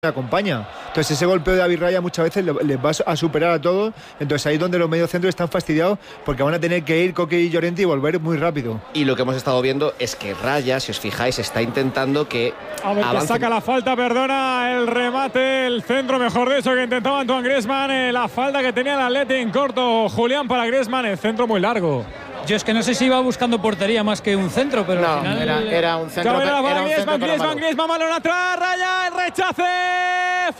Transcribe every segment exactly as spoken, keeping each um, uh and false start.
acompaña. Entonces ese golpeo de David Raya muchas veces les va a superar a todos. Entonces ahí es donde los mediocentros están fastidiados, porque van a tener que ir Coque y Llorente y volver muy rápido. Y lo que hemos estado viendo es que Raya, si os fijáis, está intentando que a ver, que saca la falta, perdona el remate, el centro, mejor dicho, que intentaba Antoine Griezmann, eh, la falta que tenía el Atleti en corto, Julián para Griezmann, el centro muy largo. Yo es que no sé si iba buscando portería más que un centro, pero no, al final era, era un centro. Era era un Griezmann, Griezmann, Griezmann, balón atrás, Raya, el rechace,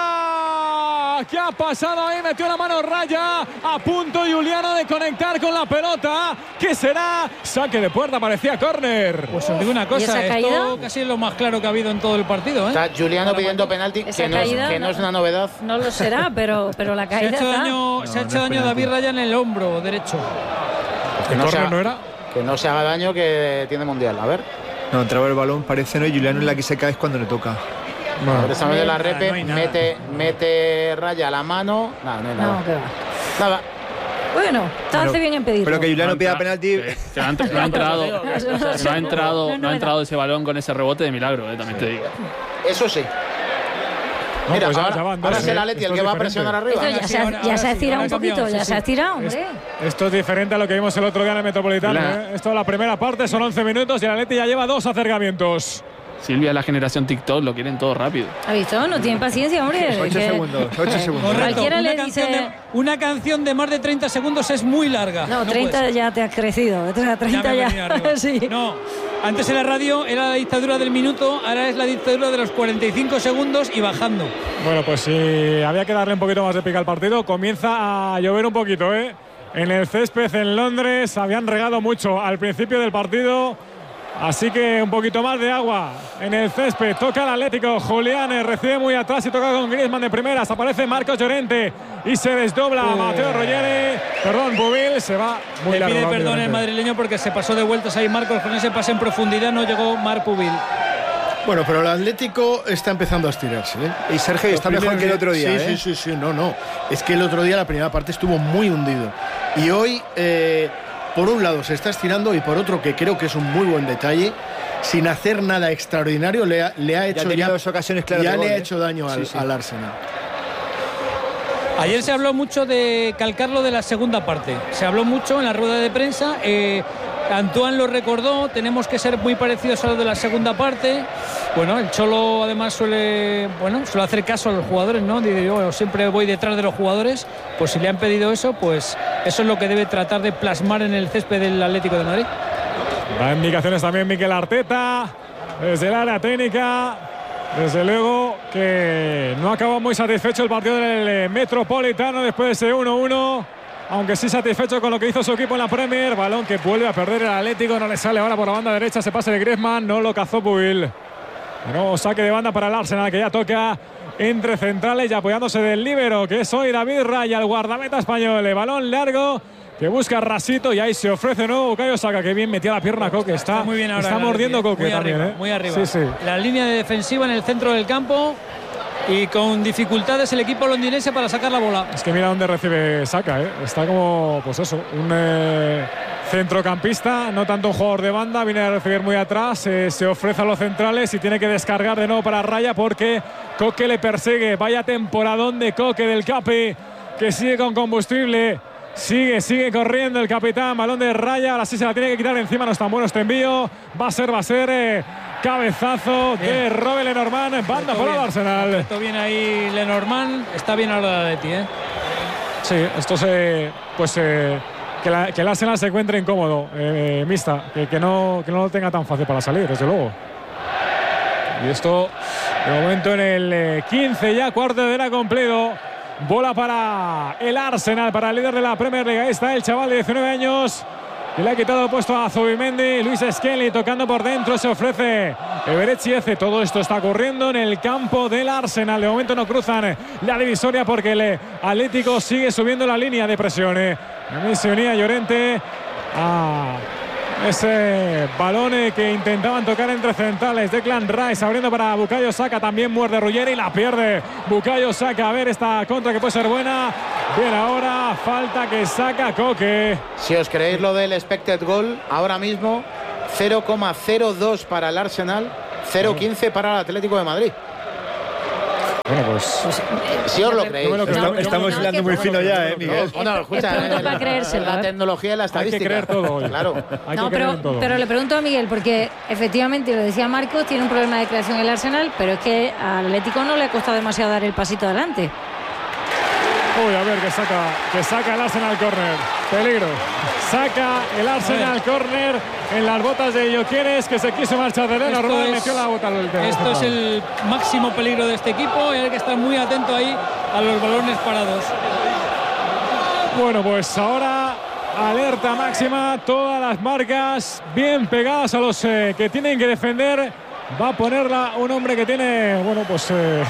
fuera. ¿Qué ha pasado ahí? Metió la mano Raya, a punto Juliano de conectar con la pelota. ¿Qué será? Saque de puerta, parecía córner. Pues os digo una cosa, esto casi es lo más claro que ha habido en todo el partido, ¿eh? Está Juliano Para pidiendo penalti, que, no es, que no es una novedad. No lo será, pero, pero la caída. Se ha hecho daño, no, se ha no hecho daño a David Raya en el hombro derecho. Que no, se haga, no era? que no se haga daño, que tiene mundial. A ver. No, entraba el balón, parece, no, y Juliano en la que se cae es cuando le toca. Bueno, precisamente de la repe, no mete, mete Raya la mano. Nada, no hay nada. No, que va. Nada. Bueno, te hace bien en pedirlo. Pero que Juliano pida penalti. No ha entrado, no ha entrado, no ha entrado ese balón con ese rebote de milagro, eh, también te digo. Eso sí. No, Mira, pues ya, ahora, ya van, ahora dos, es el ¿eh? Atleti el Esto que va a diferente. presionar arriba. Esto ya se, ha- ya se ha estirado un poquito, ya se ha estirado, hombre. Esto es diferente a lo que vimos el otro día en el Metropolitano. ¿eh? Esto es la primera parte, son once minutos y el Atleti ya lleva dos acercamientos. Silvia, la generación TikTok, lo quieren todo rápido. ¿Ha visto? No tienen paciencia, hombre. ocho que- segundos, ocho segundos. Correcto. Cualquiera Una le canción, dice- de, una canción de más de treinta segundos es muy larga. No, puede treinta ser. ya te has crecido. treinta Ya me he ya. venido arriba. sí. No, antes en la radio era la dictadura del minuto, ahora es la dictadura de los cuarenta y cinco segundos y bajando. Bueno, pues si había que darle un poquito más de pica al partido, comienza a llover un poquito, ¿eh? En el césped en Londres habían regado mucho al principio del partido. Así que un poquito más de agua en el césped. Toca el Atlético. Julián recibe muy atrás y toca con Griezmann de primeras. Aparece Marcos Llorente y se desdobla Uh. Mateo Roggeri. Perdón, Pubil. Se va muy Le largo. pide perdón rápidamente. el madrileño porque se pasó de vueltas ahí Marcos con ese pase en profundidad. No llegó Marc Pubil. Bueno, pero el Atlético está empezando a estirarse, ¿eh? Y Sergio está Los mejor que el primeros otro día, días- ¿eh? Sí, sí, sí, sí, no, no. Es que el otro día la primera parte estuvo muy hundido. Y hoy, eh, por un lado, se está estirando y por otro, que creo que es un muy buen detalle, sin hacer nada extraordinario, le ha, le ha hecho Ya ha tenido ya, dos ocasiones claras ya de le gol, ha ¿eh? hecho daño al, Sí, sí. al Arsenal. Ayer se habló mucho de calcarlo de la segunda parte. Se habló mucho en la rueda de prensa. Eh, Antoine lo recordó. Tenemos que ser muy parecidos a lo de la segunda parte. Bueno, el Cholo además suele, bueno, suele hacer caso a los jugadores, ¿no? Dice, yo siempre voy detrás de los jugadores. Pues si le han pedido eso, pues eso es lo que debe tratar de plasmar en el césped del Atlético de Madrid. Da indicaciones también Mikel Arteta desde el área técnica. Desde luego que no acabó muy satisfecho el partido del Metropolitano después de ese uno uno. Aunque sí satisfecho con lo que hizo su equipo en la Premier. Balón que vuelve a perder el Atlético. No le sale ahora por la banda derecha. Se pase de Griezmann. No lo cazó Pubil. De nuevo saque de banda para el Arsenal, que ya toca entre centrales y apoyándose del líbero, que es hoy David Raya, el guardameta español. El balón largo que busca Rasito y ahí se ofrece nuevo Bukayo Saka, que bien metía la pierna Coque. Está, Está muy bien ahora. está mordiendo Coque muy también. arriba, ¿eh? muy arriba. Sí, sí. La línea de defensiva en el centro del campo y con dificultades el equipo londinense para sacar la bola. Es que mira dónde recibe Saka, ¿eh? Está como, pues eso, un eh, centrocampista, no tanto un jugador de banda, viene a recibir muy atrás, eh, se ofrece a los centrales y tiene que descargar de nuevo para Raya porque Coque le persigue. Vaya temporadón de Coque, del Capi, que sigue con combustible. Sigue, sigue corriendo el capitán. Balón de Raya, ahora sí se la tiene que quitar encima. No es tan bueno este envío. Va a ser, va a ser eh, cabezazo bien de Robert Lenormand. Banda por el Arsenal. Esto viene ahí Lenormand. Está bien ahora de ti, ¿eh? Sí, esto se. Pues eh, que, la, que el Arsenal se encuentre incómodo, eh, mixta. Que, que, no, que no lo tenga tan fácil para salir, desde luego. Y esto, de momento, en el eh, quince ya, cuarto de hora cumplido. Bola para el Arsenal, para el líder de la Premier League. Ahí está el chaval de diecinueve años que le ha quitado puesto a Zubimendi. Luis Skelly tocando por dentro, se ofrece Eberechieze. Todo esto está ocurriendo en el campo del Arsenal. De momento no cruzan la divisoria porque el Atlético sigue subiendo la línea de presión. También se unía Llorente a ese balón que intentaban tocar entre centrales. Declan Rice abriendo para Bukayo Saka. También muerde Ruggeri y la pierde Bukayo Saka. A ver esta contra que puede ser buena. Bien ahora, falta que saca Coque. Si os creéis lo del expected goal, ahora mismo cero coma cero dos para el Arsenal, cero coma quince para el Atlético de Madrid. Pues, pues si os lo creéis. No, estamos estamos no, hilando muy fino ya, ¿eh, Miguel? No, no, escucha, es para creérselo. La tecnología y la estadística. Hay que creer todo hoy. Claro. Hay no, que pero, creer todo. pero le pregunto a Miguel, porque efectivamente, lo decía Marcos, tiene un problema de creación el Arsenal, pero es que al Atlético no le ha costado demasiado dar el pasito adelante. Uy, a ver, que saca, que saca el Arsenal córner. Peligro. Saca el Arsenal córner en las botas de Gyökeres, que se quiso marchar de normal, metió la bota al último. Esto es el máximo peligro de este equipo y hay que estar muy atento ahí a los balones parados. Bueno, pues ahora alerta máxima, todas las marcas bien pegadas a los eh, que tienen que defender. Va a ponerla un hombre que tiene, bueno, pues eh,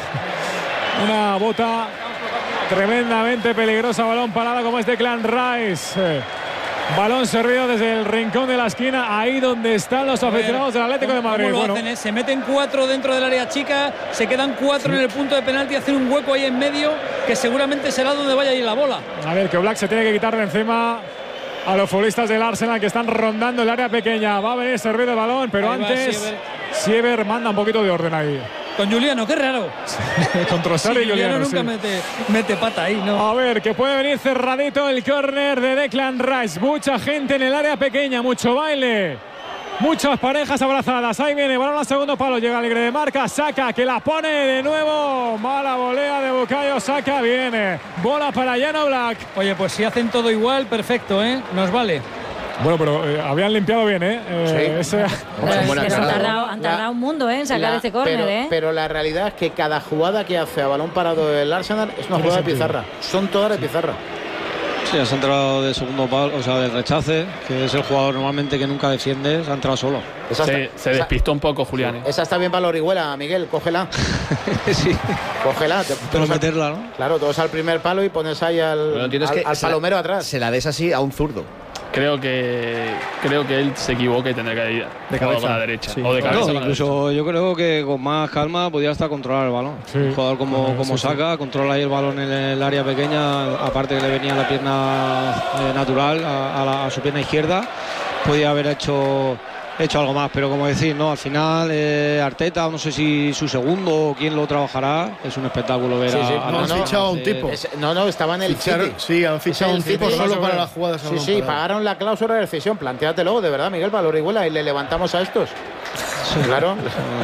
una bota tremendamente peligrosa, balón parada como es Declan Rice. Eh, balón servido desde el rincón de la esquina, ahí donde están los aficionados del Atlético de Madrid. Lo bueno. hacen, eh? Se meten cuatro dentro del área chica, se quedan cuatro sí. en el punto de penalti, hacen un hueco ahí en medio que seguramente será donde vaya a ir la bola. A ver, que Oblak se tiene que quitar de encima a los futbolistas del Arsenal que están rondando el área pequeña. Va a venir servido el balón, pero ahí antes Siever manda un poquito de orden ahí. Con Juliano, qué raro. Con Trossard sí, y Juliano, nunca sí. mete, mete pata ahí, ¿no? A ver, que puede venir cerradito el córner de Declan Rice. Mucha gente en el área pequeña, mucho baile. Muchas parejas abrazadas. Ahí viene, balón al segundo palo. Llega Alegre de marca. Saka, que la pone de nuevo. Mala volea de Bukayo Saka. Viene. Bola para Jan Oblak. Oye, pues si hacen todo igual, perfecto, ¿eh? Nos vale. Bueno, pero eh, habían limpiado bien, ¿eh? eh sí. ese... Bueno, es que han tardado, han tardado la, un mundo ¿eh? en sacar la, este córner, pero, ¿eh? Pero la realidad es que cada jugada que hace a balón parado el Arsenal es una jugada de pizarra. Son todas de pizarra. Sí, has entrado de segundo palo, o sea, del rechace, que es el jugador normalmente que nunca defiende, se ha entrado solo. Esa se, está, se despistó esa, un poco Julián. ¿eh? Esa está bien para la Orihuela, Miguel, cógela. Sí. Cógela. Te, pero meterla, ¿no? Claro, todos al primer palo y pones ahí al, al, que al palomero la, atrás. Se la des así a un zurdo. Creo que creo que él se equivoca y tendrá que ir de cabeza con la derecha sí. o de cabeza. No, incluso yo creo que con más calma podía hasta controlar el balón. Sí. Un jugador como, sí, como sí, Saka sí. controla ahí el balón en el área pequeña, aparte que le venía la pierna eh, natural a, a, la, a su pierna izquierda, podía haber hecho hecho algo más, pero como decís, no, al final eh, Arteta, no sé si su segundo o quién lo trabajará, es un espectáculo ver sí, sí. a, a no, han fichado a un tipo. Es, no, no, estaba en el Ficharon, City. Sí, han fichado a un tipo City, solo para las jugadas. Sí, sí, parado. Pagaron la cláusula de rescisión, plantéatelo, de verdad, Miguel, para Orihuela y le levantamos a estos. Sí. Claro.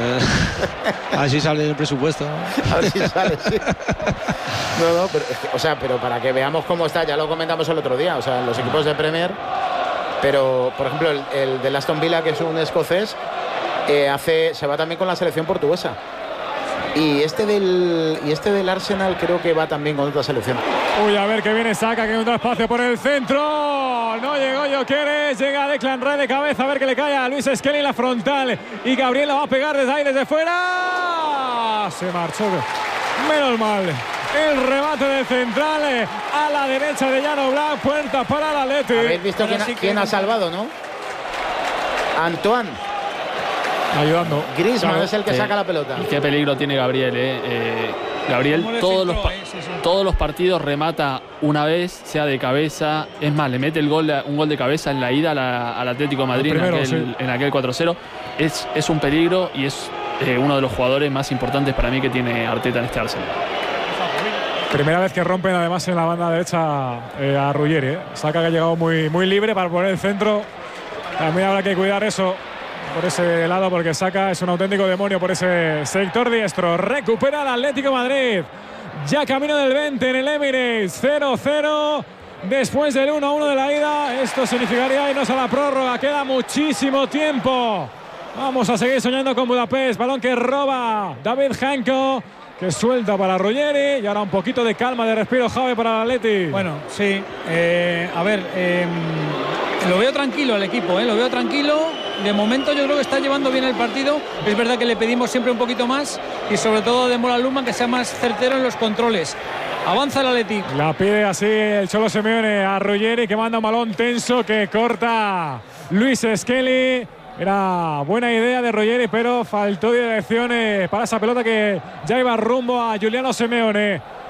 A ver si sale el presupuesto. A ver si sale, sí. No, no, pero, o sea, pero para que veamos cómo está, ya lo comentamos el otro día, o sea, los equipos de Premier. Pero, por ejemplo, el, el del Aston Villa, que es un escocés, eh, hace, se va también con la selección portuguesa. Y este del y este del Arsenal creo que va también con otra selección. Uy, a ver que viene Saka, que entra espacio por el centro. No llegó Gyökeres, llega Declan Rice de cabeza, a ver que le cae a Luis Skelly en la frontal. Y Gabriel la va a pegar desde ahí, desde fuera. Se marchó. Menos mal. El remate del central eh, a la derecha de Jan Oblak, puerta para el Atleti. Habéis visto quién, sí quién ha salvado, ¿no? Antoine. Ayudando. Griezmann claro, es el que eh, saca la pelota. Y qué peligro tiene Gabriel, eh. eh Gabriel todos los, eh, sí, sí. todos los partidos remata una vez, sea de cabeza. Es más, le mete el gol, un gol de cabeza en la ida a la, al Atlético de Madrid primero, en aquel, sí. en aquel cuatro cero. Es, es un peligro y es eh, uno de los jugadores más importantes para mí que tiene Arteta en este Arsenal. Primera vez que rompen además en la banda derecha eh, a Ruggeri. ¿eh? Saka que ha llegado muy, muy libre para poner el centro. También habrá que cuidar eso por ese lado porque Saka es un auténtico demonio por ese sector diestro. Recupera el Atlético de Madrid. Ya camino del veinte en el Emirates. cero cero. Después del uno a uno de la ida. Esto significaría irnos a la prórroga. Queda muchísimo tiempo. Vamos a seguir soñando con Budapest. Balón que roba David Janko, que suelta para Ruggeri y ahora un poquito de calma, de respiro, Javi, para el Atleti. Bueno, sí. Eh, a ver, eh, lo veo tranquilo al equipo, eh, lo veo tranquilo. De momento yo creo que está llevando bien el partido. Es verdad que le pedimos siempre un poquito más y sobre todo de Mola Luma que sea más certero en los controles. Avanza el Atleti. La pide así el Cholo Simeone a Ruggeri, que manda un balón tenso que corta Luis Skelly. Era buena idea de Ruggeri, pero faltó dirección para esa pelota que ya iba rumbo a Giuliano Simeone.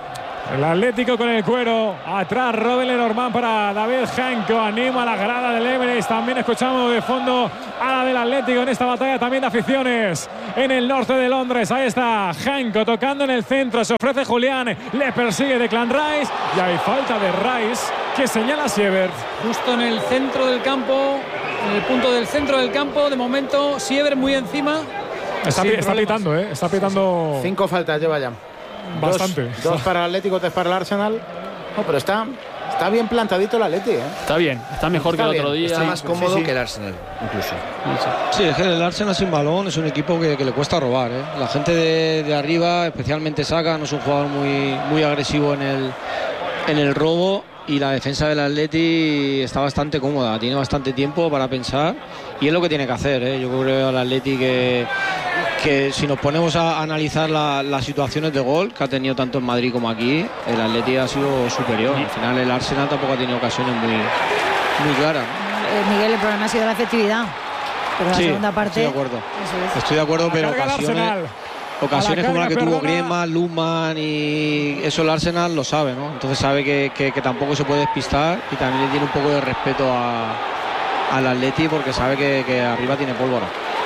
El Atlético con el cuero. Atrás Robin Lenormand para David Janko. Anima a la grada del Everest. También escuchamos de fondo a la del Atlético en esta batalla también de aficiones en el norte de Londres. Ahí está Janko tocando en el centro. Se ofrece Julián. Le persigue Declan Rice. Y hay falta de Rice que señala Sievert. Justo en el centro del campo. En el punto del centro del campo. De momento Sievert muy encima. Está, está pitando, ¿eh? Está pitando. Sí, sí. Cinco faltas lleva ya. Bastante. Dos, dos para el Atlético, tres para el Arsenal. No, pero está, está bien plantadito el Atlético, ¿eh? Está bien, está mejor está que el bien. otro día. Está más cómodo sí, sí. que el Arsenal, incluso. Sí, es que el Arsenal sin balón es un equipo que, que le cuesta robar, ¿eh? La gente de, de arriba, especialmente Saka, no es un jugador muy, muy agresivo en el, en el robo. Y la defensa del Atleti está bastante cómoda, tiene bastante tiempo para pensar y es lo que tiene que hacer, ¿eh? Yo creo al Atleti que, que si nos ponemos a analizar la, las situaciones de gol que ha tenido tanto en Madrid como aquí, el Atleti ha sido superior. Al final el Arsenal tampoco ha tenido ocasiones muy, muy claras, ¿no? Eh, Miguel, el problema ha sido la efectividad, pero la sí, segunda parte... Estoy de acuerdo, es. estoy de acuerdo pero ocasiones... Ocasiones como la que tuvo Griezmann, Lukman y eso el Arsenal lo sabe, ¿no? Entonces sabe que, que, que tampoco se puede despistar y también le tiene un poco de respeto a, al Atleti porque sabe que, que arriba tiene pólvora.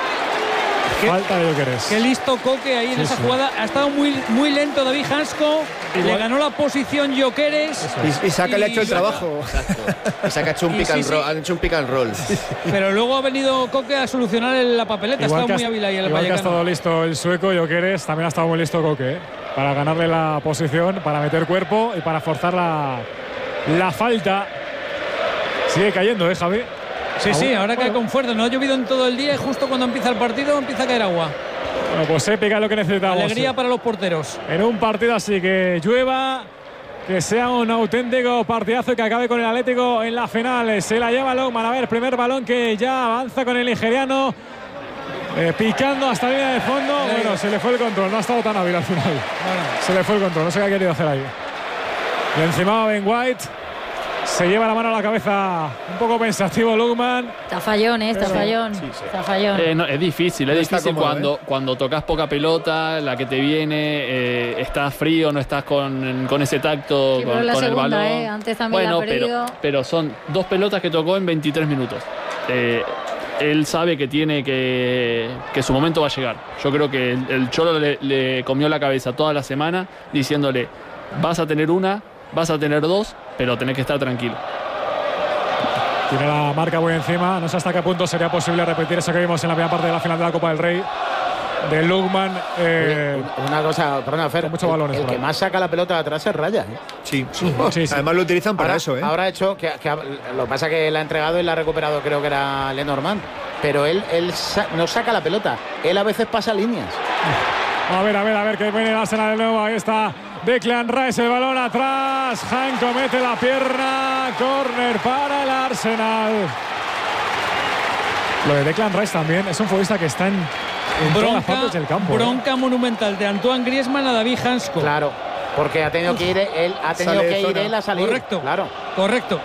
¿Qué, Falta de Gyökeres. Qué listo Coque ahí en sí, esa sí. jugada. Ha estado muy, muy lento David Janko. Le ganó la posición Gyökeres. Y, y Saka le ha hecho el trabajo. Y Saka ha hecho un pick and roll. Han hecho un pick and roll. Pero luego ha venido Coque a solucionar la papeleta. Igual ha estado muy hábil ahí el Igual Vallecano. que ha estado listo el sueco Gyökeres, también ha estado muy listo Coque, ¿eh? Para ganarle la posición, para meter cuerpo y para forzar la, la falta. Sigue cayendo, ¿eh, Javi? Sí, sí, ahora cae con fuerza. No ha llovido en todo el día y justo cuando empieza el partido empieza a caer agua. Bueno, pues épica es lo que necesitamos. Alegría para los porteros. En un partido así que llueva, que sea un auténtico partidazo y que acabe con el Atlético en la final. Se la lleva Longman. A ver, primer balón que ya avanza con el nigeriano. Eh, picando hasta la línea de fondo. Bueno, se le fue el control. No ha estado tan hábil al final. Bueno. Se le fue el control. No sé qué ha querido hacer ahí. Y encima Ben White. Se lleva la mano a la cabeza, un poco pensativo Lukman. Está fallón, ¿eh? Está fallón. Sí, sí. Está fallón. Eh, no, es difícil, es no difícil cómodo, cuando, ¿eh? cuando tocas poca pelota, la que te viene, eh, estás frío, no estás con, con ese tacto, sí, con, la con segunda, el balón. ¿eh? Antes también bueno, la ha perdido. Pero, pero son dos pelotas que tocó en veintitrés minutos. Eh, él sabe que tiene que, que su momento va a llegar. Yo creo que el, el Cholo le, le comió la cabeza toda la semana diciéndole, vas a tener una, vas a tener dos, pero tenés que estar tranquilo. Tiene la marca muy encima. No sé hasta qué punto sería posible repetir eso que vimos en la primera parte de la final de la Copa del Rey de Lukman. Eh, una cosa, perdona, Fer, muchos balones el, el que más saca la pelota de atrás es Raya, ¿eh? Sí, sí, sí, sí. Además lo utilizan para ahora, eso, ¿eh? Ahora ha hecho que, que lo que pasa es que la ha entregado y la ha recuperado, creo que era Lenormand, pero él, él sa no saca la pelota, él a veces pasa líneas. A ver, a ver, a ver, que viene el Arsenal de nuevo. Ahí está Declan Rice, el balón atrás. Janko mete la pierna. Córner para el Arsenal. Lo de Declan Rice también es un futbolista que está en, en bronca, todas las partes del campo. Bronca ¿eh? monumental de Antoine Griezmann a David Janko. Claro, porque ha tenido que ir él, ha tenido que ir él a salir. Correcto, claro. Correcto.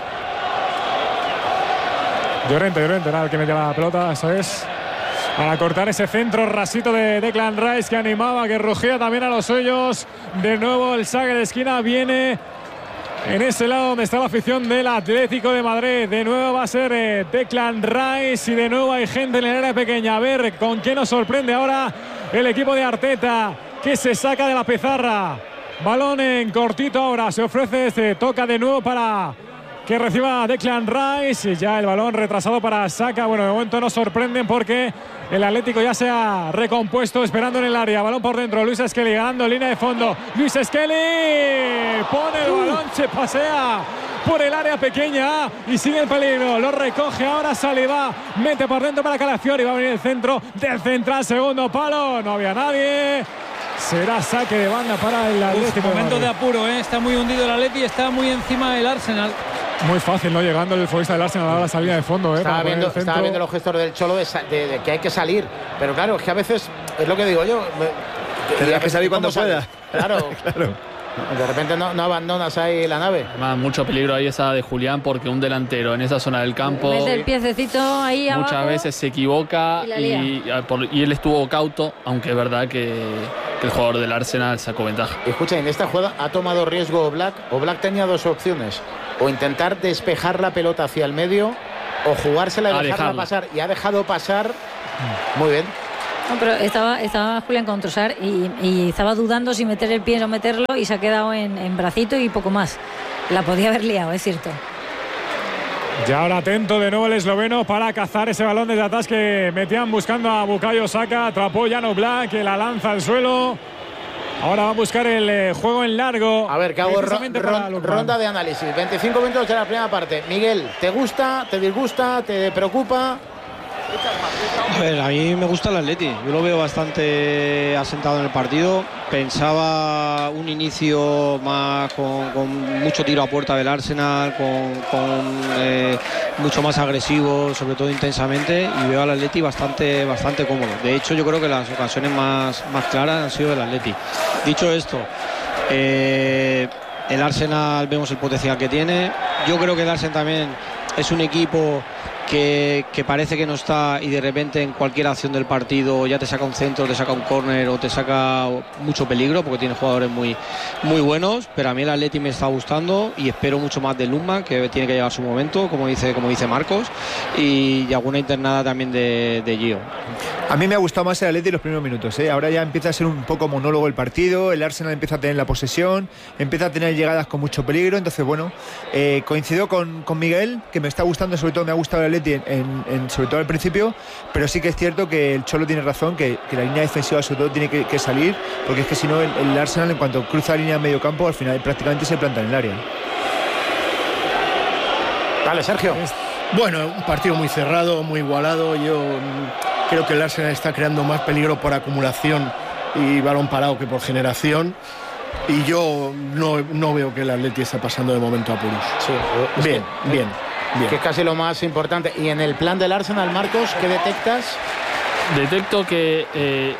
Llorente, Llorente era el que metía la pelota, eso es. Para cortar ese centro rasito de Declan Rice que animaba, que rugía también a los suyos. De nuevo el saque de esquina viene en ese lado donde está la afición del Atlético de Madrid. De nuevo va a ser eh, Declan Rice y de nuevo hay gente en el área pequeña. A ver con qué nos sorprende ahora el equipo de Arteta, que se saca de la pizarra. Balón en cortito ahora, se ofrece este, toca de nuevo para que reciba Declan Rice y ya el balón retrasado para Saka. Bueno, de momento nos sorprenden porque el Atlético ya se ha recompuesto esperando en el área. Balón por dentro, Luis Skelly ganando línea de fondo. Luis Skelly pone el balón, se pasea por el área pequeña y sigue el peligro. Lo recoge ahora Saliba, mete por dentro para Calafiori. Va a venir el centro del central, segundo palo. No había nadie. Será saque de banda para el Atlético. Uf, momento de, de apuro, ¿eh? Está muy hundido el Atleti y está muy encima del Arsenal. Muy fácil, ¿no? Llegando el futbolista del Arsenal a la salida de fondo, ¿eh? Estaba, viendo, estaba viendo los gestos del Cholo de, de, de que hay que salir. Pero claro, es que a veces, es lo que digo yo. Tendrás que salir cuando pueda. Claro, claro. De repente no, no abandonas ahí la nave. Además, mucho peligro ahí esa de Julián porque un delantero en esa zona del campo mete el piececito ahí muchas abajo veces se equivoca y, y, y él estuvo cauto, aunque es verdad que, que el jugador del Arsenal sacó ventaja. Escucha, en esta jugada ha tomado riesgo Oblak. Oblak tenía dos opciones: o intentar despejar la pelota hacia el medio, o jugársela y dejarla dejarla. pasar. Y ha dejado pasar. Muy bien. No, pero estaba, estaba Julián con Trossard y, y estaba dudando si meter el pie o meterlo y se ha quedado en, en bracito y poco más. La podía haber liado, es cierto. Y ahora atento de nuevo el esloveno para cazar ese balón desde atrás que metían buscando a Bukayo Saka. Atrapó Jan Oblak, que la lanza al suelo. Ahora va a buscar el eh, juego en largo. A ver, que hago ro ron ronda de análisis. veinticinco minutos de la primera parte. Miguel, ¿te gusta, te disgusta, te preocupa? A ver, a mí me gusta el Atleti. Yo lo veo bastante asentado en el partido. Pensaba un inicio más con, con mucho tiro a puerta del Arsenal, con, con eh, mucho más agresivo, sobre todo intensamente, y veo al Atleti bastante, bastante cómodo. De hecho, yo creo que las ocasiones más, más claras han sido del Atleti. Dicho esto, eh, el Arsenal vemos el potencial que tiene. Yo creo que el Arsenal también es un equipo Que, que parece que no está, y de repente en cualquier acción del partido ya te saca un centro, te saca un córner o te saca mucho peligro, porque tiene jugadores muy, muy buenos. Pero a mí el Atleti me está gustando y espero mucho más de Lundman, que tiene que llegar su momento, como dice, como dice Marcos, y, y alguna internada también de, de Gio. A mí me ha gustado más el Atleti los primeros minutos, ¿eh? Ahora ya empieza a ser un poco monólogo el partido, el Arsenal empieza a tener la posesión, empieza a tener llegadas con mucho peligro. Entonces, bueno, eh, coincido con, con Miguel, que me está gustando, sobre todo me ha gustado el Atleti En, en, en, sobre todo al principio, pero sí que es cierto que el Cholo tiene razón, que, que la línea defensiva sobre todo tiene que, que salir, porque es que si no el, el Arsenal, en cuanto cruza la línea de medio campo, al final prácticamente se planta en el área. Dale, Sergio. Bueno, un partido muy cerrado, muy igualado. Yo creo que el Arsenal está creando más peligro por acumulación y balón parado que por generación. Y yo no, no veo que el Atleti está pasando de momento a apuros. Sí, bien, que, bien. Bien. Que es casi lo más importante. Y en el plan del Arsenal, Marcos, ¿qué detectas? Detecto que eh,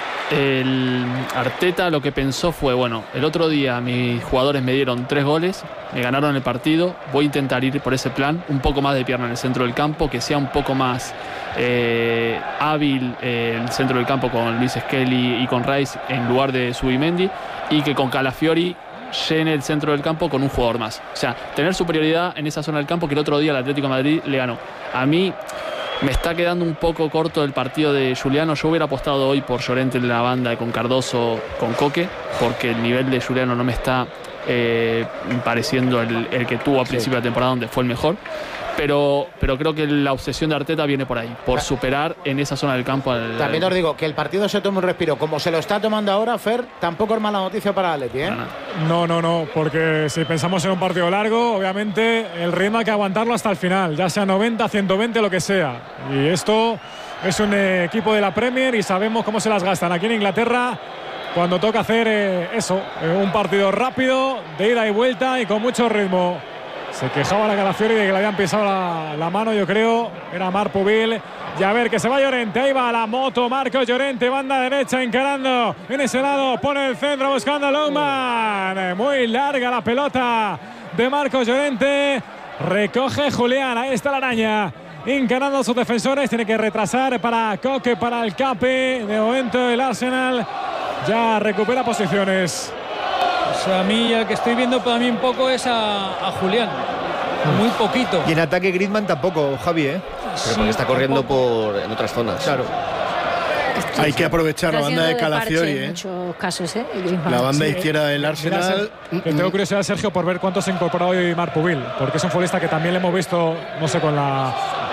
el Arteta lo que pensó fue, bueno, el otro día mis jugadores me dieron tres goles, me ganaron el partido, voy a intentar ir por ese plan, un poco más de pierna en el centro del campo, que sea un poco más eh, hábil eh, el centro del campo con Luis Skelly y con Rice en lugar de Zubimendi, y que con Calafiori llene el centro del campo con un jugador más. O sea, tener superioridad en esa zona del campo, que el otro día el Atlético de Madrid le ganó. A mí me está quedando un poco corto el partido de Juliano. Yo hubiera apostado hoy por Llorente en la banda, con Cardoso, con Coque, porque el nivel de Juliano no me está eh, pareciendo el, el que tuvo a principio sí. de la temporada, donde fue el mejor. Pero, pero creo que la obsesión de Arteta viene por ahí, por superar en esa zona del campo al, También os digo que el partido se tome un respiro. Como se lo está tomando ahora, Fer, tampoco es mala noticia para Atleti, ¿eh? No, no, no, porque si pensamos en un partido largo, obviamente el ritmo hay que aguantarlo hasta el final, ya sea noventa, ciento veinte, lo que sea. Y esto es un eh, equipo de la Premier y sabemos cómo se las gastan aquí en Inglaterra cuando toca hacer eh, eso, eh, un partido rápido, de ida y vuelta y con mucho ritmo. Se quejaba la Calafiori de que le habían pisado la, la mano, yo creo. Era Marc Pubil. Y a ver, que se va Llorente. Ahí va la moto. Marcos Llorente, banda derecha, encarando en ese lado. Pone el centro buscando a Lundman. Muy larga la pelota de Marcos Llorente. Recoge Julián. Ahí está la araña. Encarando a sus defensores. Tiene que retrasar para Coque, para el Cape. De momento el Arsenal ya recupera posiciones. O sea, a mí ya que estoy viendo para mí un poco es a, a Julián. Muy poquito. Y en ataque Griezmann tampoco, Javi, ¿eh? Pero sí, porque está corriendo por, en otras zonas. Claro. Hay que aprovechar la banda de Calafiori, ¿eh? En muchos casos, ¿eh? La banda sí, izquierda del Arsenal. Que tengo curiosidad, Sergio, por ver cuánto se ha incorporado hoy Marc Pubil, porque es un futbolista que también le hemos visto, no sé, con la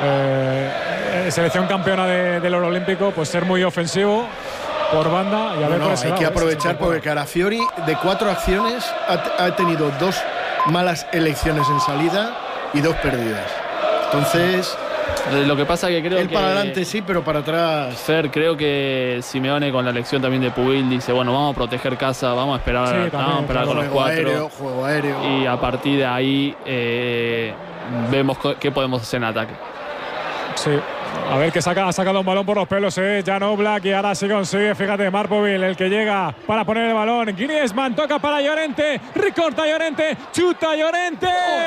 eh, selección campeona de, del Oro Olímpico, pues ser muy ofensivo por banda y a ver no, por no, ese hay lado, que ¿eh? aprovechar porque Calafiori de cuatro acciones ha, ha tenido dos malas elecciones en salida y dos perdidas. Entonces lo que pasa que creo él que para adelante sí, pero para atrás Fer, creo que Simeone con la elección también de Pubil dice, bueno, vamos a proteger casa, vamos a esperar, sí, también, vamos a esperar con los cuatro aéreo, juego aéreo. Y a partir de ahí eh, vemos qué podemos hacer en ataque. Sí. A ver que saca, ha sacado un balón por los pelos, eh. Jan Oblak, y ahora sí consigue, fíjate, Marc Pubil, el que llega para poner el balón. Griezmann toca para Llorente, recorta Llorente, chuta Llorente.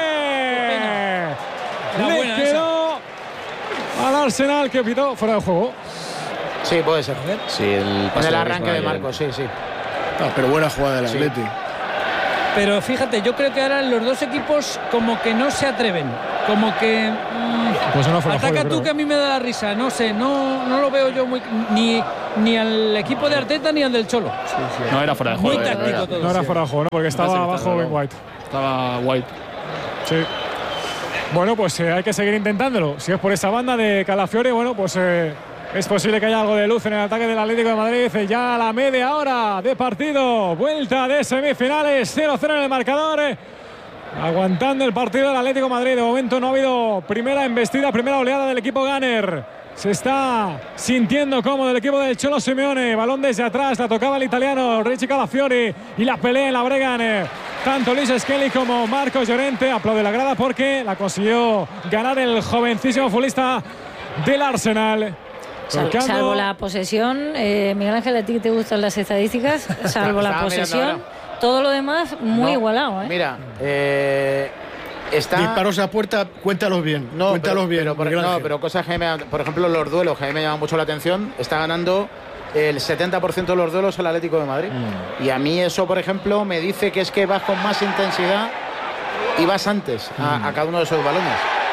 Oh, Le quedó esa. Al Arsenal, que pitó fuera de juego. Sí, puede ser. Sí, el en el arranque de Marcos, sí, sí. Ah, pero buena jugada del Atleti. Sí. Pero fíjate, yo creo que ahora los dos equipos como que no se atreven, como que mmm, pues no ataca juego, tú creo. Que a mí me da la risa, no sé, no, no lo veo yo muy ni, ni al equipo de Arteta ni al del Cholo. Sí, sí. No era fuera de juego. Muy táctico no era, todo. No era fuera de juego, ¿no? Porque estaba abajo Ben White. Estaba White. Sí. Bueno, pues eh, hay que seguir intentándolo. Si es por esa banda de Calafiori, bueno, pues eh, es posible que haya algo de luz en el ataque del Atlético de Madrid. Ya a la media hora de partido. Vuelta de semifinales. cero cero en el marcador. Aguantando el partido del Atlético de Madrid. De momento no ha habido primera embestida, primera oleada del equipo Gunner. Se está sintiendo cómodo el equipo del Cholo Simeone. Balón desde atrás. La tocaba el italiano Richie Calafiori. Y la pelea en la bregan. Tanto Luis Skelly como Marcos Llorente. Aplaude la grada porque la consiguió ganar el jovencísimo futbolista del Arsenal. Sal, salvo la posesión, eh, Miguel Ángel, ¿a ti te gustan las estadísticas? Salvo la posesión, todo lo demás muy no, igualado. ¿eh? Mira, eh, está... disparos a puerta, cuéntalos bien. No, cuéntalos pero, bien. Pero, por, no, pero cosas que me, por ejemplo, los duelos que a mí me llaman mucho la atención, está ganando el setenta por ciento de los duelos al Atlético de Madrid. Mm. Y a mí eso, por ejemplo, me dice que es que vas con más intensidad y vas antes a, mm. a cada uno de esos balones.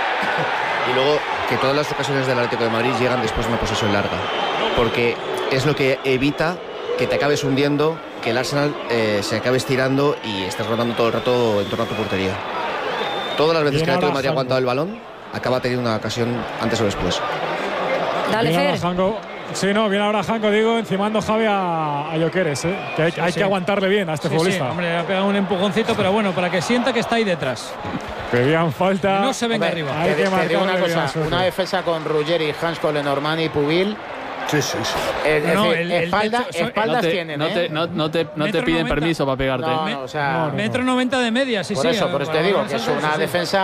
Y luego que todas las ocasiones del Atlético de Madrid llegan después de una posesión larga, porque es lo que evita que te acabes hundiendo, que el Arsenal eh, se acabe estirando y estés rotando todo el rato en torno a tu portería. Todas las veces que el Atlético de Madrid ha aguantado el balón, acaba teniendo una ocasión antes o después. Dale, Fer. Sí, no, viene ahora Janko, digo, encimando Javi a, a Jokeres, ¿eh? Que hay, sí, hay sí. que aguantarle bien a este sí, futbolista. Sí, hombre, le ha pegado un empujoncito, pero bueno, para que sienta que está ahí detrás. Pedían falta. No se venga hombre, arriba. Hay te, que te digo una cosa, una defensa con Ruggeri, Hansko, Lenormand y Pubil. Sí, sí, sí. Es decir, no, el, espalda, el techo, espaldas no te, tienen, no te, ¿eh? no, no te, no te piden permiso para pegarte. No, no, o sea, no, no, metro noventa de media, sí, por sí. Eso, por eso te digo que es una sí,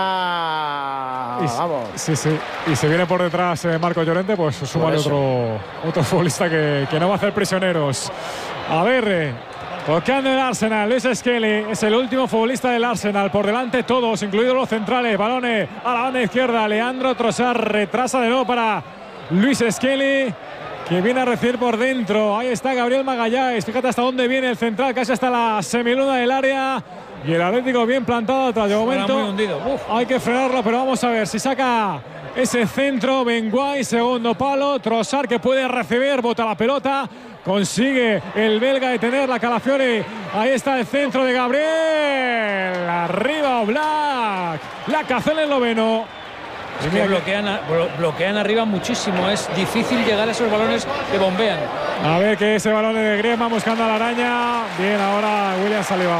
defensa... Y, vamos. Sí, sí. Y se viene por detrás eh, Marco Llorente, pues suma otro, otro futbolista que, que no va a hacer prisioneros. A ver... Eh, tocando el Arsenal, Luis Skelly es el último futbolista del Arsenal. Por delante todos, incluidos los centrales. Balones a la banda izquierda. Leandro Trossard retrasa de nuevo para Luis Skelly, que viene a recibir por dentro. Ahí está Gabriel Magalhães. Fíjate hasta dónde viene el central, casi hasta la semiluna del área. Y el Atlético bien plantado atrás. De momento muy hundido. Uf. Hay que frenarlo, pero vamos a ver si saca ese centro. Ben White, segundo palo. Trossard que puede recibir, bota la pelota. Consigue el belga detener la Calafiori. Ahí está el centro de Gabriel. Arriba Oblak. La Cazorla en noveno. Es que bloquean, bloquean arriba muchísimo. Es difícil llegar a esos balones que bombean. A ver que ese balón de Griezmann buscando a la araña. Bien ahora William Saliba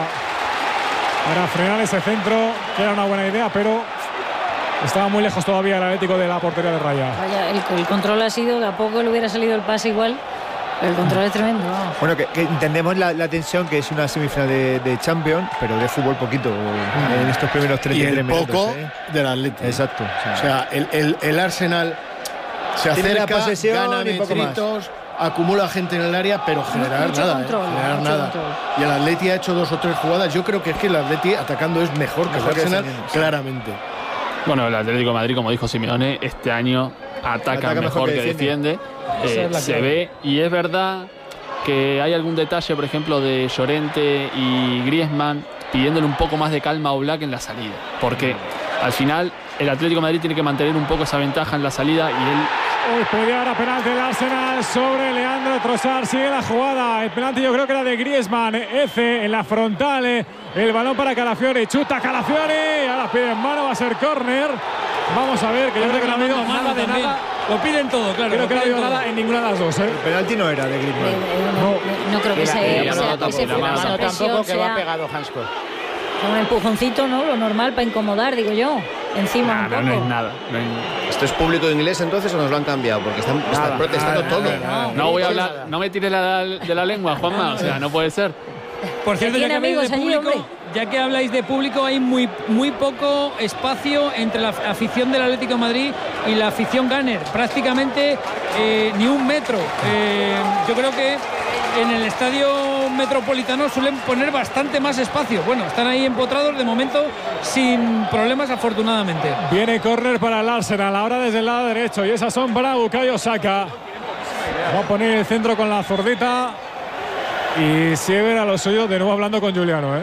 para frenar ese centro, que era una buena idea, pero estaba muy lejos todavía el Atlético de la portería de Raya. Vaya, el, el control ha sido, de a poco le hubiera salido el pase igual. El control es tremendo. ¿No? Bueno, que, que entendemos la, la tensión, que es una semifinal de, de Champions, pero de fútbol poquito mm. en estos primeros treinta y tres minutos. Y el poco ¿eh? del Atlético. Exacto. Sí. O sea, el, el, el Arsenal se acerca, la posesión, gana metritos, acumula gente en el área, pero generar mucho nada. Control, eh, generar mucho nada. Control. Y el Atleti ha hecho dos o tres jugadas. Yo creo que es que el Atleti atacando es mejor que mejor el Arsenal, que claramente. Bueno, el Atlético de Madrid, como dijo Simeone, este año ataca, ataca mejor, mejor que, que defiende. defiende. Eh, se ve, y es verdad que hay algún detalle, por ejemplo, de Llorente y Griezmann pidiéndole un poco más de calma a Oblak en la salida, porque al final el Atlético de Madrid tiene que mantener un poco esa ventaja en la salida y él... Uy, pedía ahora penalti del Arsenal sobre Leandro Trossard. Sigue la jugada. El penalti yo creo que era de Griezmann. F en la frontal. El balón para Calafiori. Chuta Calafiori. Ahora pide en mano. Va a ser córner. Vamos a ver, que yo creo que no ha habido nada de nada. Lo piden todo, claro. Creo que no ha habido nada en ninguna de las dos. ¿eh? El penalti no era de Griezmann. No, no creo que sea. La mano tampoco, que va pegado Hansko. Un empujoncito, ¿no? Lo normal para incomodar, digo yo. Encima nah, un poco. No, no es nada. No hay... ¿Esto es público inglés entonces o nos lo han cambiado? Porque están, nada, están protestando nada, todo. Nada, nada, no voy a hablar, nada. No me tires la, de la lengua, Juanma. O sea, no puede ser. Por cierto, ya que, habláis de público, ya que habláis de público, hay muy, muy poco espacio entre la afición del Atlético de Madrid y la afición Gunner. Prácticamente eh, ni un metro. Eh, yo creo que en el estadio metropolitano suelen poner bastante más espacio. Bueno, están ahí empotrados de momento sin problemas, afortunadamente. Viene córner para el Arsenal, ahora desde el lado derecho, y esas son para Bukayo Saka. Va a poner el centro con la zurdita. Y Siever a lo suyo, de nuevo hablando con Giuliano, ¿eh?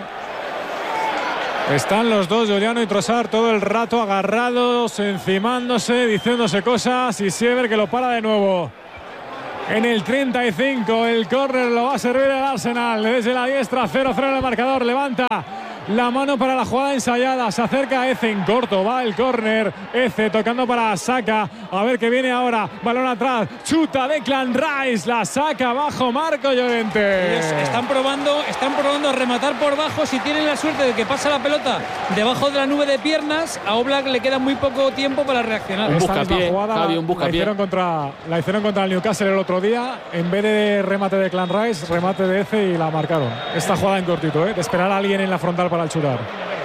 Están los dos, Giuliano y Trossard, todo el rato agarrados, encimándose, diciéndose cosas. Y Siever que lo para de nuevo. En el treinta y cinco, el córner lo va a servir el Arsenal. Desde la diestra, cero cero en el marcador. Levanta la mano para la jugada ensayada. Se acerca Eze en corto. Va el córner. Eze tocando para Saka. A ver qué viene ahora. Balón atrás. Chuta Declan Rice. La saca bajo Marco Llorente. Ellos están probando, están probando a rematar por bajo. Si tienen la suerte de que pasa la pelota debajo de la nube de piernas, a Oblak le queda muy poco tiempo para reaccionar. Un buscapié, Javi, un buscapié. La hicieron contra, la hicieron contra el Newcastle el otro día. En vez de remate de Declan Rice, remate de Eze y la marcaron. Esta jugada en cortito, ¿eh? De esperar a alguien en la frontal para el chutar.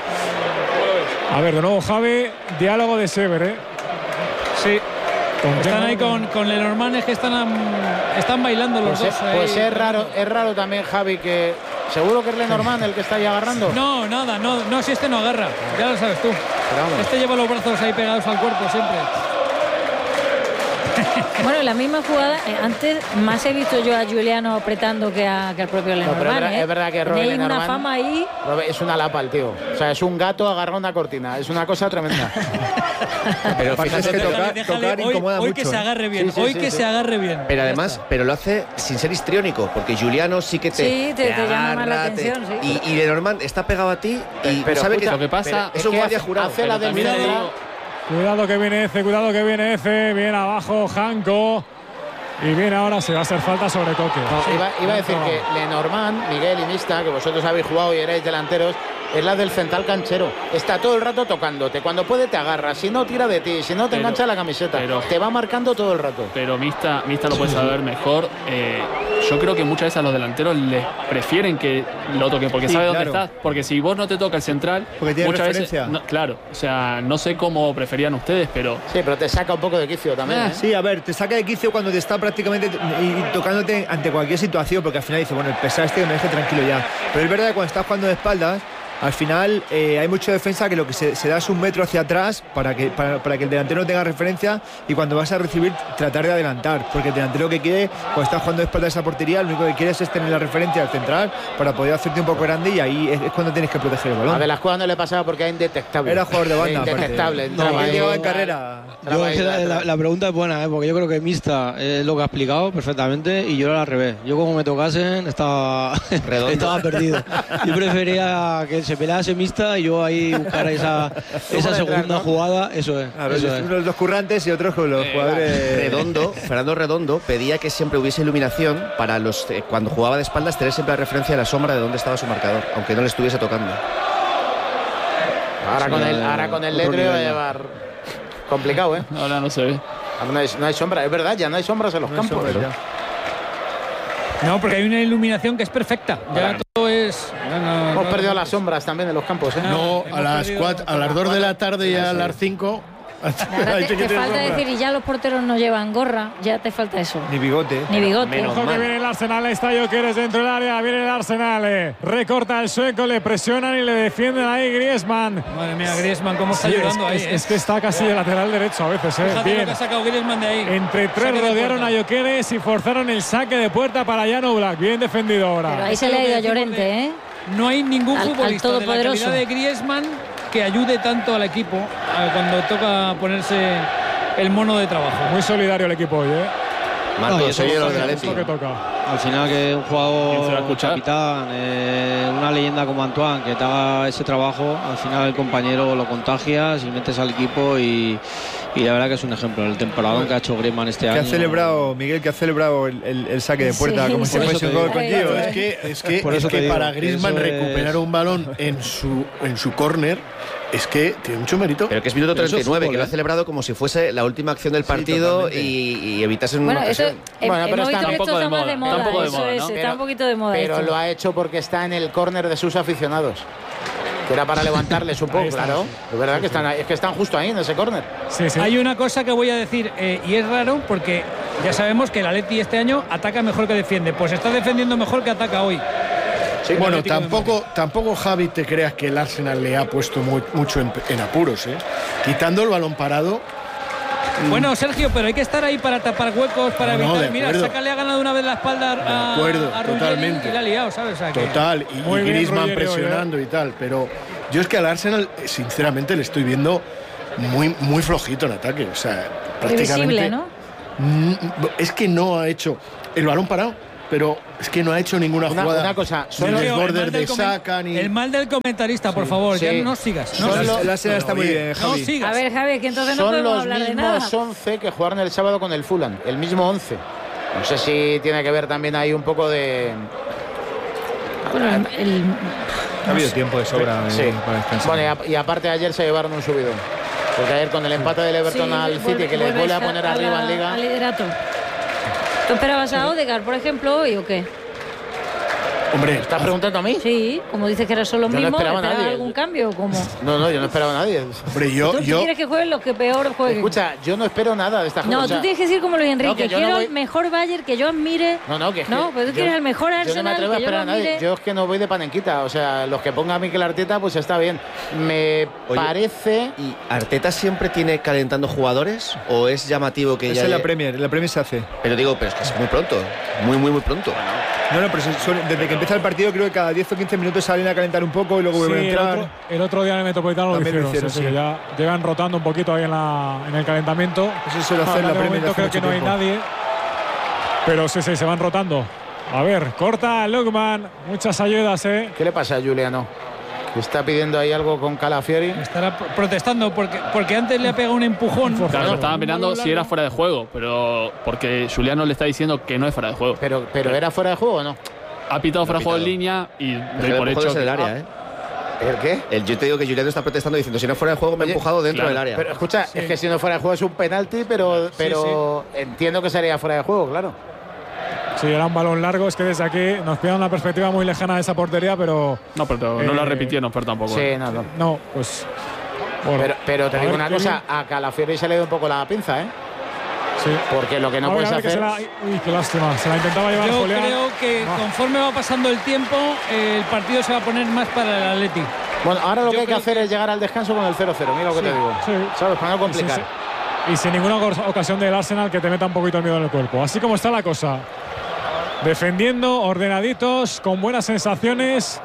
A ver, de nuevo Javi, diálogo de Siever, ¿eh? Sí. Están ahí con, con Lenormand, es que están, están bailando los pues dos. Es, pues es raro, es raro también, Javi, que seguro que es Lenormand el que está ahí agarrando. No, nada, no, no, si este no agarra, ya lo sabes tú. Este lleva los brazos ahí pegados al cuerpo siempre. Bueno, la misma jugada, eh, antes más he visto yo a Giuliano apretando que, a, que al propio Lenormand. No, es, verdad, ¿eh? es verdad que Robert Lenormand una fama ahí. Es una lapa el tío. O sea, es un gato agarrado a una cortina. Es una cosa tremenda. Pero fíjate que tocar, déjale, tocar hoy, incomoda hoy mucho. que se agarre bien, Sí, sí, hoy sí, que sí. se agarre bien. Pero además, pero lo hace sin ser histriónico, porque Giuliano sí que te, Sí, te- te llama más la agarra, te- atención, sí. Y, y Lenormand está pegado a ti y Pero sabe escucha, que lo que pasa es un que guardia hace- jurado. hace la pero del también te Milan. digo- Cuidado que viene Eze, cuidado que viene Eze. Bien abajo Janko. Y bien ahora se va a hacer falta sobre Coque. No, Sí, iba, iba a decir no. que Lenormand, Miguel y Mista, que vosotros habéis jugado y erais delanteros, es la del central canchero. Está todo el rato tocándote. Cuando puede te agarra. Si no, tira de ti. Si no, te Pero- engancha la camiseta. pero- te va marcando todo el rato. Pero Mista, Mista lo puede saber mejor. Eh, yo creo que muchas veces a los delanteros les prefieren que lo toquen porque Sí, sabe claro. dónde estás. Porque si vos no te toca el central, Porque tiene muchas referencia. veces. No, claro, o sea, no sé cómo preferían ustedes, pero. Sí, pero te saca un poco de quicio también. ¿eh? Sí, a ver, te saca de quicio cuando te está prácticamente y tocándote ante cualquier situación, porque al final dice, bueno, el pesado este que me deje tranquilo ya. Pero es verdad que cuando estás jugando de espaldas, al final eh, hay mucha defensa que lo que se, se da es un metro hacia atrás para que, para, para que el delantero no tenga referencia y cuando vas a recibir tratar de adelantar, porque el delantero que quiere, cuando está jugando de espaldas a esa portería, lo único que quieres es tener la referencia al central para poder hacerte un poco grande y ahí es, es cuando tienes que proteger el balón. A de las cuadras no le pasaba porque era indetectable. Era jugador de banda. aparte. Indetectable. No, Entraba él ahí, llegaba en tal, carrera. entraba Yo, ahí, es que la, tal, la- tal. la pregunta es buena, ¿eh? Porque yo creo que Mista es lo que ha explicado perfectamente y yo era al revés. Yo como me tocasen estaba, Redondo. estaba perdido. Yo prefería que se pelease Mista y yo ahí buscara esa, esa para segunda entrar, ¿no? jugada. Eso es. A ver, eso es. unos los currantes y otros con los jugadores. Redondo, Fernando Redondo pedía que siempre hubiese iluminación para los eh, cuando jugaba de espaldas tener siempre la referencia de la sombra de dónde estaba su marcador, aunque no le estuviese tocando. Ahora, Sí, con el, eh, ahora con el otro letreo va a nivel ya. llevar complicado, ¿eh? Ahora no se ve. Ahora No hay, no hay sombra, es verdad, ya no hay sombras en los No hay campos. sombras ya. No, porque hay una iluminación que es perfecta. Ya todo es. ya no- Hemos no- perdido no- las sombras también en los campos, ¿eh? No, hemos a las, perdido- cuatro, a las dos de la tarde y a las cinco. Ahora te, te falta decir, y ya los porteros no llevan gorra, ya te falta eso. Ni bigote. Ni bigote. Menos Ojo que mal. viene el Arsenal, está Gyökeres dentro del área, viene el Arsenal, eh. recorta el sueco, le presionan y le defienden ahí Griezmann. Madre mía, Griezmann, cómo está Sí, es, llorando ahí. es- eh. es que está casi de lateral derecho a veces, eh. Fíjate lo Bien. que ha sacado Griezmann de ahí. Entre tres Saque de rodearon puerta. a Gyökeres y forzaron el saque de puerta para Jan Oblak. Bien defendido ahora. Pero ahí Eso se es le lo ha que ido a decimos Llorente, de- ¿eh? No hay ningún Al- al futbolista de la todopoderoso. calidad de Griezmann que ayude tanto al equipo eh, cuando toca ponerse el mono de trabajo. Muy solidario el equipo hoy, ¿eh? Marcos, No, y eso oye, es los de lo Es Atleti. lo que toca. Al final que un ¿Quién se va a jugador escuchar? capitán, eh, una leyenda como Antoine que te haga ese trabajo, al final el compañero lo contagias y metes al equipo y, y la verdad que es un ejemplo. El temporadón que ha hecho Griezmann este Que año. ha celebrado, Miguel, que ha celebrado el, el- el saque de puerta Sí, como si por fuese un eso te gol con digo. Gio, Pero ¿eh? Es que, es que, Por es eso que te digo, para Griezmann eso es- recuperar un balón en su, en su córner es que tiene mucho mérito. Pero que es minuto Pero eso treinta y nueve, es fútbol, que lo ha ¿eh? celebrado como si fuese la última acción del Sí, partido totalmente. y, y evitasen Bueno, una eso ocasión. eh, Bueno, pero hemos está visto que un esto poco de está más moda, de moda. está un poco de Eso moda, es, ¿no? está un poquito de moda Pero esto. lo ha hecho porque está en el córner de sus aficionados. Que era para levantarles un poco, Ahí está, claro. sí. Es verdad que están, ahí- es que están justo ahí en ese córner. Sí, sí. Hay una cosa que voy a decir, eh, y es raro porque ya sabemos que el Atleti este año ataca mejor que defiende. Pues está defendiendo mejor que ataca hoy. Sí, Bueno, Atlético de tampoco, tampoco Javi te creas que el Arsenal le ha puesto muy- mucho en, en apuros, ¿eh? Quitando el balón parado, Bueno, Sergio, pero hay que estar ahí para tapar huecos, para no, evitar. no, Mira, Saka le ha ganado una vez la espalda a, de acuerdo, a Ruggeri totalmente. y la ha liado, ¿sabes? O sea, que... Total, y, y Griezmann presionando y tal. Pero yo es que al Arsenal, sinceramente, le estoy viendo muy, muy flojito en ataque. O sea, prácticamente. ¿no? Es que no ha hecho el balón parado, pero es que no ha hecho ninguna una, jugada. Una cosa, son los borders de Saka ni. El mal del comentarista, por sí, favor, sí. ya no sigas. No, la, la escena está muy bien, Javi. No sigas. A ver, Javi, que entonces no son podemos los hablar de nada. mismos once que jugaron el sábado con el Fulham, el mismo once. No sé si tiene que ver también ahí un poco de. Bueno, el, el... Ha habido tiempo de sobra sí. eh, para descansar. Bueno, y, a, y aparte ayer se llevaron un subidón. Porque ayer con el empate del Everton sí, al City, que les vuelve a poner a arriba la, en Liga. Al liderato. ¿Tú esperabas a Odegaard, por ejemplo, hoy o qué? Hombre, ¿estás preguntando a mí? Sí, como dices que era solo lo yo mismo, no esperaba ¿esperabas nadie. algún cambio o cómo? No, no, yo no esperaba a nadie. Hombre, yo, ¿Tú, tú yo... quieres que jueguen los que peor jueguen? Escucha, yo no espero nada de esta No, o sea, tú tienes que decir como Luis Enrique. no, que yo quiero no voy... el mejor Bayern que yo admire. No, no, que es No, que pero tú yo, quieres el mejor Arsenal. Yo no me atrevo a que yo esperar a nadie. admire. Yo es que no voy de panenquita. O sea, los que ponga a Mikel Arteta, pues está bien. Me Oye, parece. ¿Y Arteta siempre tiene calentando jugadores? ¿O es llamativo que Esa ya.? es la Premier, en la Premier se hace. Pero digo, pero es que es muy pronto. Muy, muy, muy pronto. No, no, pero se suele- desde que empieza el partido creo que cada diez o quince minutos salen a calentar un poco y luego Sí, vuelven a el, entrar. otro, el otro día en el Metropolitano lo También lo hicieron, hicieron, sí, sí, sí. que ya llevan rotando un poquito ahí en, la, en el calentamiento. Eso suele hacer Ah, la de Premier momento hace creo que mucho no hay tiempo. nadie. Pero sí, sí, se van rotando. A ver, corta Lukman. Muchas ayudas, ¿eh? ¿Qué le pasa a Juliano? Que está pidiendo ahí algo con Calafiori. Estará pro- protestando porque, porque antes le ha pegado un empujón. Claro, No, estaban mirando si era fuera de juego, pero porque Juliano le está diciendo que no es fuera de juego. Pero, pero ¿era fuera de juego o no? Ha pitado fuera de juego en pitado. línea y Pero doy el por empujón hecho es en el que- área, ¿eh? ¿El qué? El, yo te digo que Juliano está protestando diciendo si no fuera de juego me ha Oye, empujado dentro claro, del área. Pero escucha, es que si no fuera de juego es un penalti, pero, pero entiendo que sería fuera de juego, claro. Sí, era un balón largo. Es que desde aquí nos pilla una perspectiva muy lejana de esa portería, pero. No, pero no Eh, la repitieron, pero tampoco. Sí, no, no. No, pues. Bueno, Pero, pero te a digo ver una qué cosa, a Calafiori se le dio un poco la pinza, ¿eh? Sí. Porque lo que no A ver, puedes a ver, que hacer. se la- Uy, qué lástima. Se la intentaba llevar Yo Julián. creo que Ah. conforme va pasando el tiempo, eh, el partido se va a poner más para el Atleti. Bueno, ahora lo Yo que hay que creo hacer que- es llegar al descanso con el cero cero. Mira lo que Sí, te digo. sí. ¿Sabes? Para no Y sin, complicar. y sin ninguna ocas- ocasión del Arsenal que te meta un poquito el miedo en el cuerpo. Así como está la cosa. Defendiendo, ordenaditos, con buenas sensaciones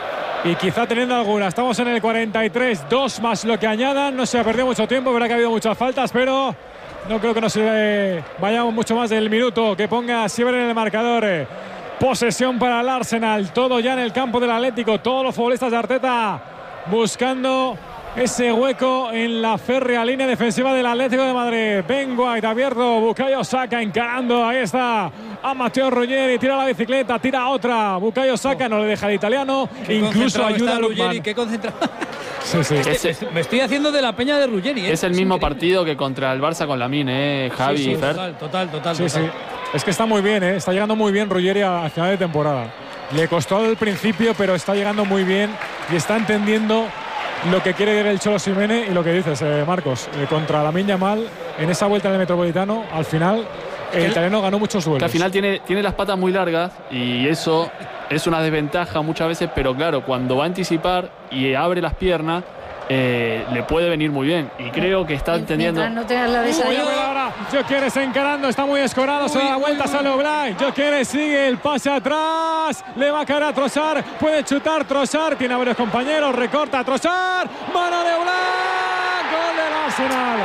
y quizá teniendo alguna. Estamos en el cuarenta y tres, dos más lo que añadan. No se ha perdido mucho tiempo, verá que ha habido muchas faltas, pero no creo que nos eh, vayamos mucho más del minuto que ponga Siever en el marcador. Eh, Posesión para el Arsenal, todo ya en el campo del Atlético, todos los futbolistas de Arteta buscando ese hueco en la férrea línea defensiva del Atlético de Madrid. Ben White abierto, Bukayo Saka encarando, ahí está a Matteo Ruggeri, tira la bicicleta, tira otra, Bukayo Saka no le deja el italiano, Qué incluso concentrado ayuda está a Ruggeri, Lukman. qué concentrado. Sí, sí. Ese- Me estoy haciendo de la peña de Ruggeri. ¿eh? Es el mismo increíble. partido que contra el Barça con Lamine, ¿eh? Javi Sí, sí, y Fer. total, total, total. Sí, total. sí. Es que está muy bien, ¿eh? Está llegando muy bien Ruggeri a, a final de temporada. Le costó al principio, pero está llegando muy bien y está entendiendo lo que quiere el Cholo Simeone y lo que dices, eh, Marcos. Eh, contra Lamine Yamal, en esa vuelta del Metropolitano, al final el Que- italiano ganó muchos duelos. Que al final tiene, tiene las patas muy largas y eso es una desventaja muchas veces, pero claro, cuando va a anticipar y abre las piernas, eh, le puede venir muy bien. Y creo que está entendiendo. Mientras no tengas la de esa Uy, ahí. a ver ahora, Joe Quieres encarando, está muy escorado, se da la vuelta, sale Oblak. Joe Quieres sigue el pase atrás, le va a caer a Trossard, puede chutar Trossard, tiene a varios compañeros, recorta a Trossard, mano de Oblak, gol del Arsenal.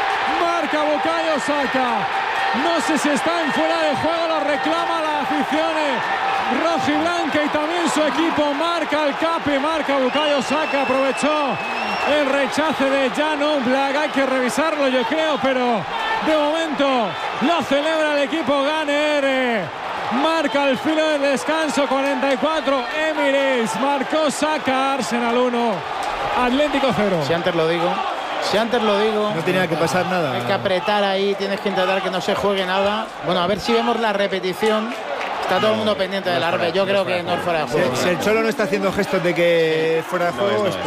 Marca Bukayo Saka. No sé si está en fuera de juego, lo reclama la afición eh, rojiblanca y también su equipo. Marca el Capi, marca Bukayo Saka, aprovechó el rechace de Jan Oblak. Hay que revisarlo, yo creo, pero de momento lo celebra el equipo Gunner. eh. Marca el filo del descanso, cuarenta y cuatro. Emirates marcó Saka, Arsenal uno, Atlético cero. Si antes lo digo. Si antes lo digo. No tenía que pasar nada. Hay que apretar ahí, tienes que intentar que no se juegue nada. Bueno, a ver si vemos la repetición. Está todo el mundo pendiente del árbitro. Yo creo que no es fuera de Si, juego. si el Cholo no está haciendo gestos de que fuera de juego es porque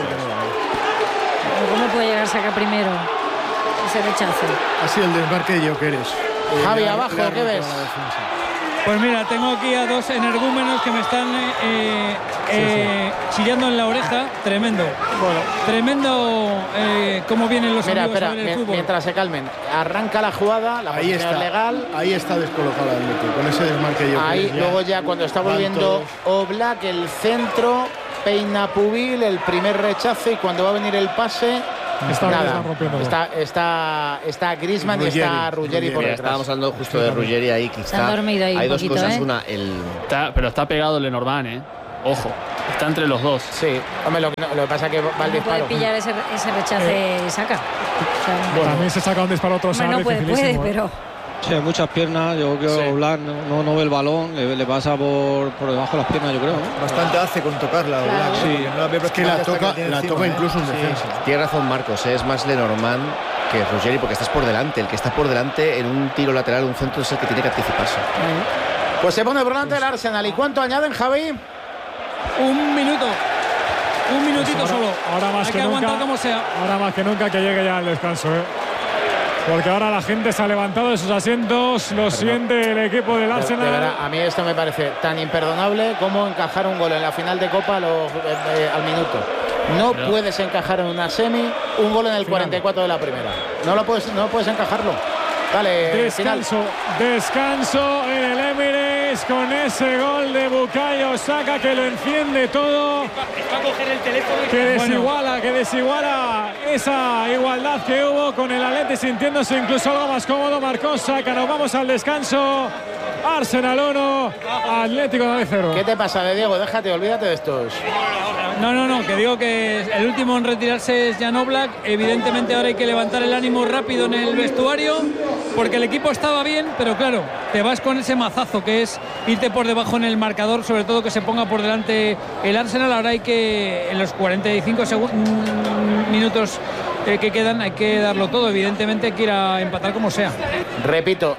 no. ¿Cómo puede llegar Saka primero? Ese rechazo. Ha sido el desmarque de Jokeres. Javi, abajo, ¿qué ves? Pues mira, tengo aquí a dos energúmenos que me están eh, eh, sí, sí. chillando en la oreja. Tremendo. Bueno. Tremendo eh, cómo vienen los mira, amigos espera, a ver el mi, fútbol. Mientras se calmen, arranca la jugada, la ahí posición está, legal. Ahí está descolocado el Atlético, con ese desmarque yo Ahí, ya, luego ya cuando está volviendo Oblak, el centro, peina Pubil, el primer rechazo y cuando va a venir el pase... Está, nada, está, está, está Griezmann y está Ruggeri por detrás. Estábamos hablando justo de Ruggeri ahí, que está, dormido ahí hay un dos poquito, cosas, ¿eh? una, el... Está, pero está pegado Lenormand, ¿eh? Ojo, está entre los dos. Sí, hombre, lo, lo que pasa es que va el disparo. Puede pillar ese, ese rechace y saca. O sea, bueno, también se saca un disparo otro. Bueno, puede, puede, pero... Sí, hay muchas piernas, yo creo que sí. Oblak no, no, no ve el balón, le, le pasa por, por debajo de las piernas, yo creo, ¿no? Bastante hace con tocarla, claro. Oblak, sí. no la es que la toca, que la encima, toca ¿eh? incluso en sí. defensa. Tiene razón Marcos, ¿eh? Es más Lenormand que Ruggeri porque estás por delante, el que está por delante en un tiro lateral, un centro es el que tiene que anticiparse. Pues se pone por delante el Arsenal. ¿Y cuánto añaden, Javi? Un minuto. Un minutito pues ahora, solo. Ahora más Hay que, que nunca, aguantar como sea. Ahora más que nunca que llegue ya el descanso, ¿eh? Porque ahora la gente se ha levantado de sus asientos, lo Perdón. siente el equipo del Arsenal. De, de verdad, a mí esto me parece tan imperdonable como encajar un gol en la final de Copa lo, eh, eh, al minuto. No Pero. puedes encajar en una semi un gol en el cuarenta y cuatro de la primera. No lo puedes, no puedes encajarlo. Dale, descanso, final. descanso en el Emirates con ese gol de Bukayo Saka que lo enciende todo. Va a coger el teléfono y que desiguala, que desiguala esa igualdad que hubo con el Atleti sintiéndose incluso algo más cómodo. Marcó Saka, nos vamos al descanso. Arsenal uno, Atlético de Madrid cero. ¿Qué te pasa, de Diego? Déjate, olvídate de estos. No, no, no, que digo que el último en retirarse es Jan Oblak. Evidentemente ahora hay que levantar el ánimo rápido en el vestuario porque el equipo estaba bien, pero claro, te vas con ese mazazo que es irte por debajo en el marcador, sobre todo que se ponga por delante el Arsenal. Ahora hay que, en los cuarenta y cinco minutos eh, que quedan, hay que darlo todo. Evidentemente hay que ir a empatar como sea. Repito,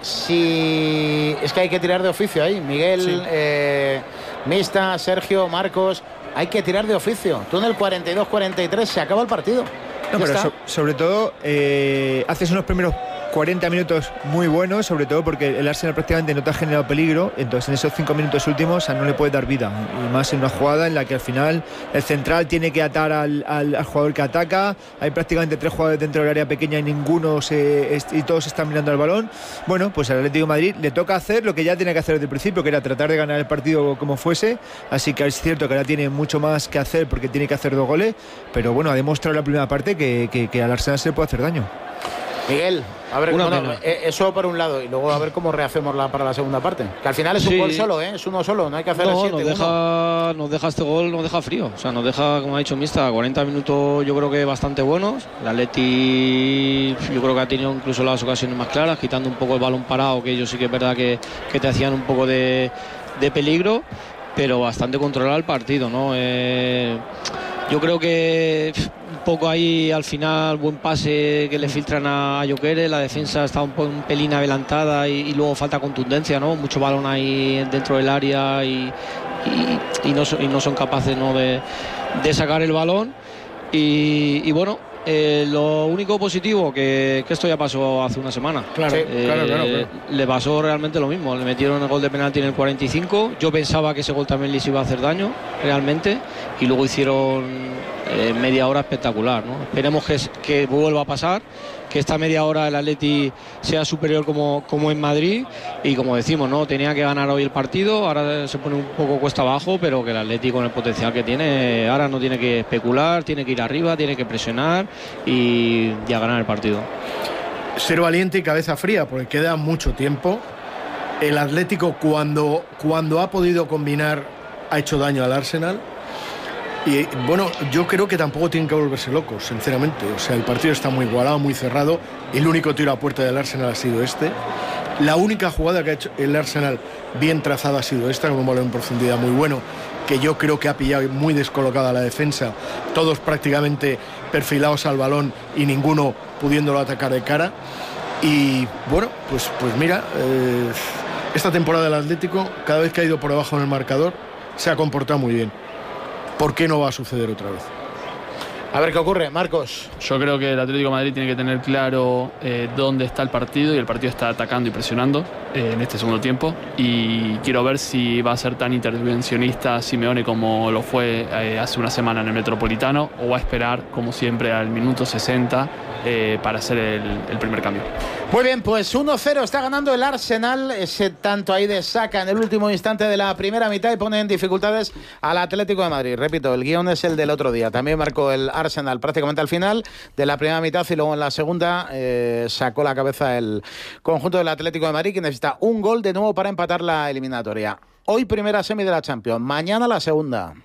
si es que hay que tirar de oficio ahí, Miguel, sí. eh, Mista, Sergio, Marcos. Hay que tirar de oficio. Tú en el cuarenta y dos cuarenta y tres se acaba el partido. No, pero so, sobre todo eh, haces unos primeros cuarenta minutos muy buenos, sobre todo porque el Arsenal prácticamente no te ha generado peligro, entonces en esos cinco minutos últimos no le puedes dar vida, y más en una jugada en la que al final el central tiene que atar al, al, al jugador que ataca. Hay prácticamente tres jugadores dentro del área pequeña y ninguno se, y todos están mirando al balón. Bueno, pues al Atlético de Madrid le toca hacer lo que ya tenía que hacer desde el principio, que era tratar de ganar el partido como fuese, así que es cierto que ahora tiene mucho más que hacer porque tiene que hacer dos goles, pero bueno, ha demostrado en la primera parte que, que, que al Arsenal se le puede hacer daño. Miguel, a ver, bueno, eso por un lado y luego a ver cómo rehacemos la, para la segunda parte. Que al final es sí. un gol solo, ¿eh? Es uno solo, no hay que hacer no, el siete. Nos deja, nos deja este gol, nos deja frío. O sea, nos deja, como ha dicho Mista, cuarenta minutos yo creo que bastante buenos. El Atleti yo creo que ha tenido incluso las ocasiones más claras, quitando un poco el balón parado, que ellos sí que es verdad que, que te hacían un poco de, de peligro, pero bastante controlado el partido, ¿no? Eh, yo creo que un poco ahí al final buen pase que le filtran a Gyökeres, la defensa está un, un pelín adelantada y, y luego falta contundencia, ¿no? Mucho balón ahí dentro del área y, y, y, no, y no son capaces, ¿no? de, de sacar el balón y, y bueno, eh, lo único positivo que, que esto ya pasó hace una semana. Claro, eh, claro, claro, claro. Le pasó realmente lo mismo, le metieron el gol de penalti en el cuarenta y cinco, yo pensaba que ese gol también les iba a hacer daño realmente y luego hicieron eh, media hora espectacular, ¿no? Esperemos que, que vuelva a pasar, que esta media hora el Atleti sea superior como, como en Madrid y como decimos, ¿no? Tenía que ganar hoy el partido, ahora se pone un poco cuesta abajo, pero que el Atleti con el potencial que tiene, ahora no tiene que especular, tiene que ir arriba, tiene que presionar y, y a ganar el partido. Ser valiente y cabeza fría, porque queda mucho tiempo. El Atlético cuando, cuando ha podido combinar ha hecho daño al Arsenal. Y bueno, yo creo que tampoco tienen que volverse locos, sinceramente. O sea, el partido está muy igualado, muy cerrado. El único tiro a puerta del Arsenal ha sido este. La única jugada que ha hecho el Arsenal bien trazada ha sido esta, con un balón en profundidad muy bueno, que yo creo que ha pillado muy descolocada la defensa, todos prácticamente perfilados al balón y ninguno pudiéndolo atacar de cara. Y bueno, pues, pues mira, eh, esta temporada del Atlético, cada vez que ha ido por debajo en el marcador, se ha comportado muy bien. ¿Por qué no va a suceder otra vez? A ver qué ocurre, Marcos. Yo creo que el Atlético de Madrid tiene que tener claro eh, dónde está el partido, y el partido está atacando y presionando eh, en este segundo tiempo, y quiero ver si va a ser tan intervencionista Simeone como lo fue eh, hace una semana en el Metropolitano, o va a esperar como siempre al minuto sesenta eh, para hacer el, el primer cambio. Muy bien, pues uno cero está ganando el Arsenal, ese tanto ahí de Saka en el último instante de la primera mitad y pone en dificultades al Atlético de Madrid. Repito, el guión es el del otro día, también marcó el Arsenal prácticamente al final de la primera mitad, y luego en la segunda eh, sacó la cabeza el conjunto del Atlético de Madrid, que necesita un gol de nuevo para empatar la eliminatoria. Hoy primera semi de la Champions, mañana la segunda.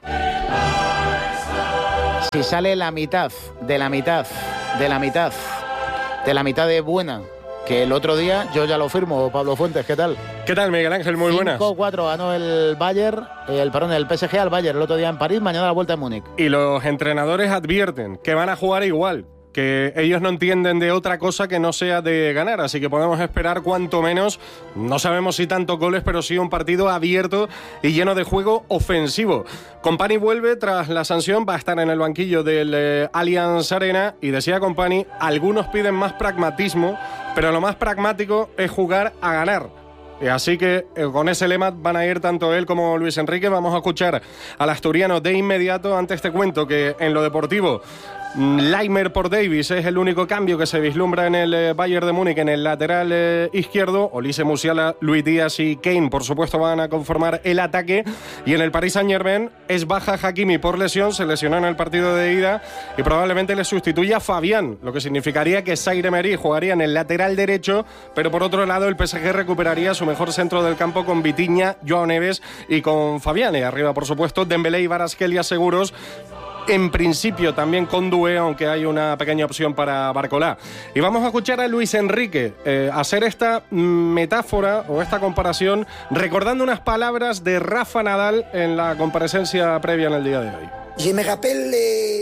Si sale la mitad, de la mitad, de la mitad, de la mitad de buena, que el otro día yo ya lo firmo. Pablo Fuentes, ¿qué tal? ¿Qué tal, Miguel Ángel? Muy buenas. cinco cuatro ganó el Bayern, el perdón, el P S G al Bayern el otro día en París, mañana la vuelta en Múnich. Y los entrenadores advierten que van a jugar igual, que ellos no entienden de otra cosa que no sea de ganar, así que podemos esperar cuanto menos, no sabemos si tantos goles, pero sí un partido abierto y lleno de juego ofensivo. Company vuelve tras la sanción, va a estar en el banquillo del eh, Allianz Arena, y decía Company, algunos piden más pragmatismo, pero lo más pragmático es jugar a ganar. Así que eh, con ese lema van a ir tanto él como Luis Enrique. Vamos a escuchar al asturiano de inmediato. Antes te cuento que en lo deportivo, Laimer por Davis es el único cambio que se vislumbra en el eh, Bayern de Múnich en el lateral eh, izquierdo. Olise Musiala, Luis Díaz y Kane, por supuesto, van a conformar el ataque. Y en el Paris Saint-Germain es baja Hakimi por lesión, se lesionó en el partido de ida y probablemente le sustituya Fabián, lo que significaría que Zaire Emery jugaría en el lateral derecho, pero por otro lado el P S G recuperaría su mejor centro del campo con Vitinha, Joao Neves y con Fabián. Y arriba, por supuesto, Dembélé y Kvaratskhelia seguros. En principio también con Doué, aunque hay una pequeña opción para Barcolá. Y vamos a escuchar a Luis Enrique eh, hacer esta metáfora o esta comparación, recordando unas palabras de Rafa Nadal en la comparecencia previa en el día de hoy. Je me rappelle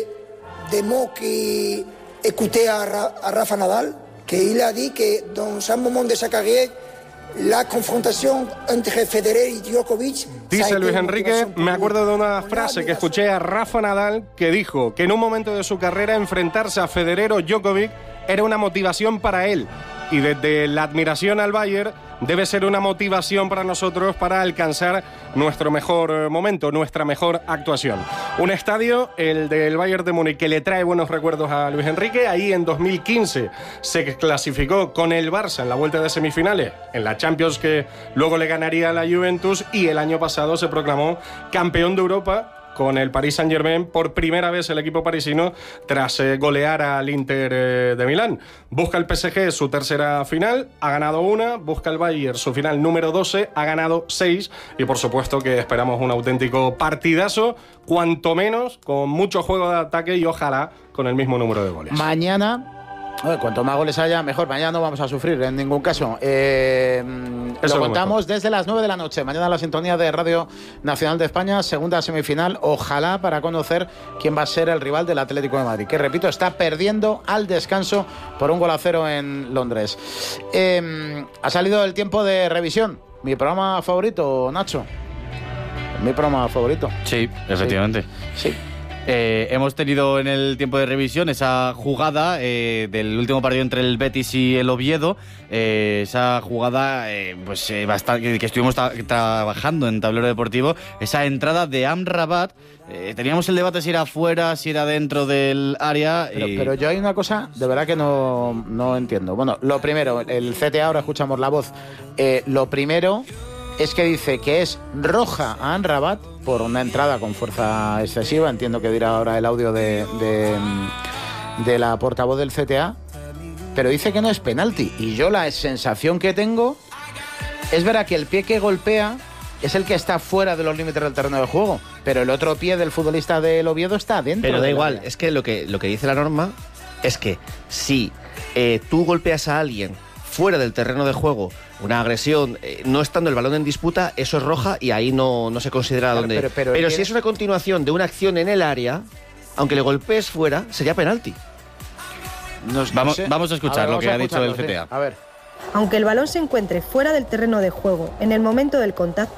des mots que écouté a, Ra a Rafa Nadal, que il a dit que dans un moment de sa carrière, la confrontación entre Federer y Djokovic. Dice Luis Enrique, me acuerdo de una frase que escuché a Rafa Nadal, que dijo que en un momento de su carrera enfrentarse a Federer o Djokovic era una motivación para él, y desde la admiración al Bayern debe ser una motivación para nosotros para alcanzar nuestro mejor momento, nuestra mejor actuación. Un estadio, el del Bayern de Múnich, que le trae buenos recuerdos a Luis Enrique. Ahí en dos mil quince se clasificó con el Barça en la vuelta de semifinales, en la Champions, que luego le ganaría a la Juventus, y el año pasado se proclamó campeón de Europa con el Paris Saint-Germain, por primera vez el equipo parisino, tras eh, golear al Inter eh, de Milán. Busca el P S G su tercera final, ha ganado una, busca el Bayern su final número doce, ha ganado seis, y por supuesto que esperamos un auténtico partidazo, cuanto menos con mucho juego de ataque y ojalá con el mismo número de goles. Mañana, Oye, cuanto más goles haya, mejor. Mañana no vamos a sufrir en ningún caso. Eh, lo contamos desde las nueve de la noche. Mañana la sintonía de Radio Nacional de España, segunda semifinal. Ojalá para conocer quién va a ser el rival del Atlético de Madrid, que, repito, está perdiendo al descanso por un gol a cero en Londres. Eh, ha salido el tiempo de revisión. Mi programa favorito, Nacho. Mi programa favorito. Sí, efectivamente. Sí. sí. Eh, hemos tenido en el tiempo de revisión esa jugada eh, del último partido entre el Betis y el Oviedo, eh, esa jugada eh, pues eh, bastante, que estuvimos tra trabajando en Tablero Deportivo, esa entrada de Amrabat. Eh, teníamos el debate si era fuera, si era dentro del área. Pero, y... pero yo hay una cosa de verdad que no, no entiendo. Bueno, lo primero, el C T A, ahora escuchamos la voz, eh, lo primero es que dice que es roja a Amrabat por una entrada con fuerza excesiva. Entiendo que dirá ahora el audio de, de, de la portavoz del C T A, pero dice que no es penalti. Y yo la sensación que tengo es verdad que el pie que golpea es el que está fuera de los límites del terreno de juego, pero el otro pie del futbolista del Oviedo está dentro. Pero da igual, área. Es que lo que lo que dice la norma es que si eh, tú golpeas a alguien fuera del terreno de juego, una agresión, eh, no estando el balón en disputa, eso es roja y ahí no, no se considera claro, dónde. Pero, pero, pero si es una continuación de una acción en el área, aunque le golpees fuera, sería penalti. Nos, vamos, no sé. vamos a escuchar a ver, lo que ha dicho el C T A. Sí. A ver. Aunque el balón se encuentre fuera del terreno de juego en el momento del contacto,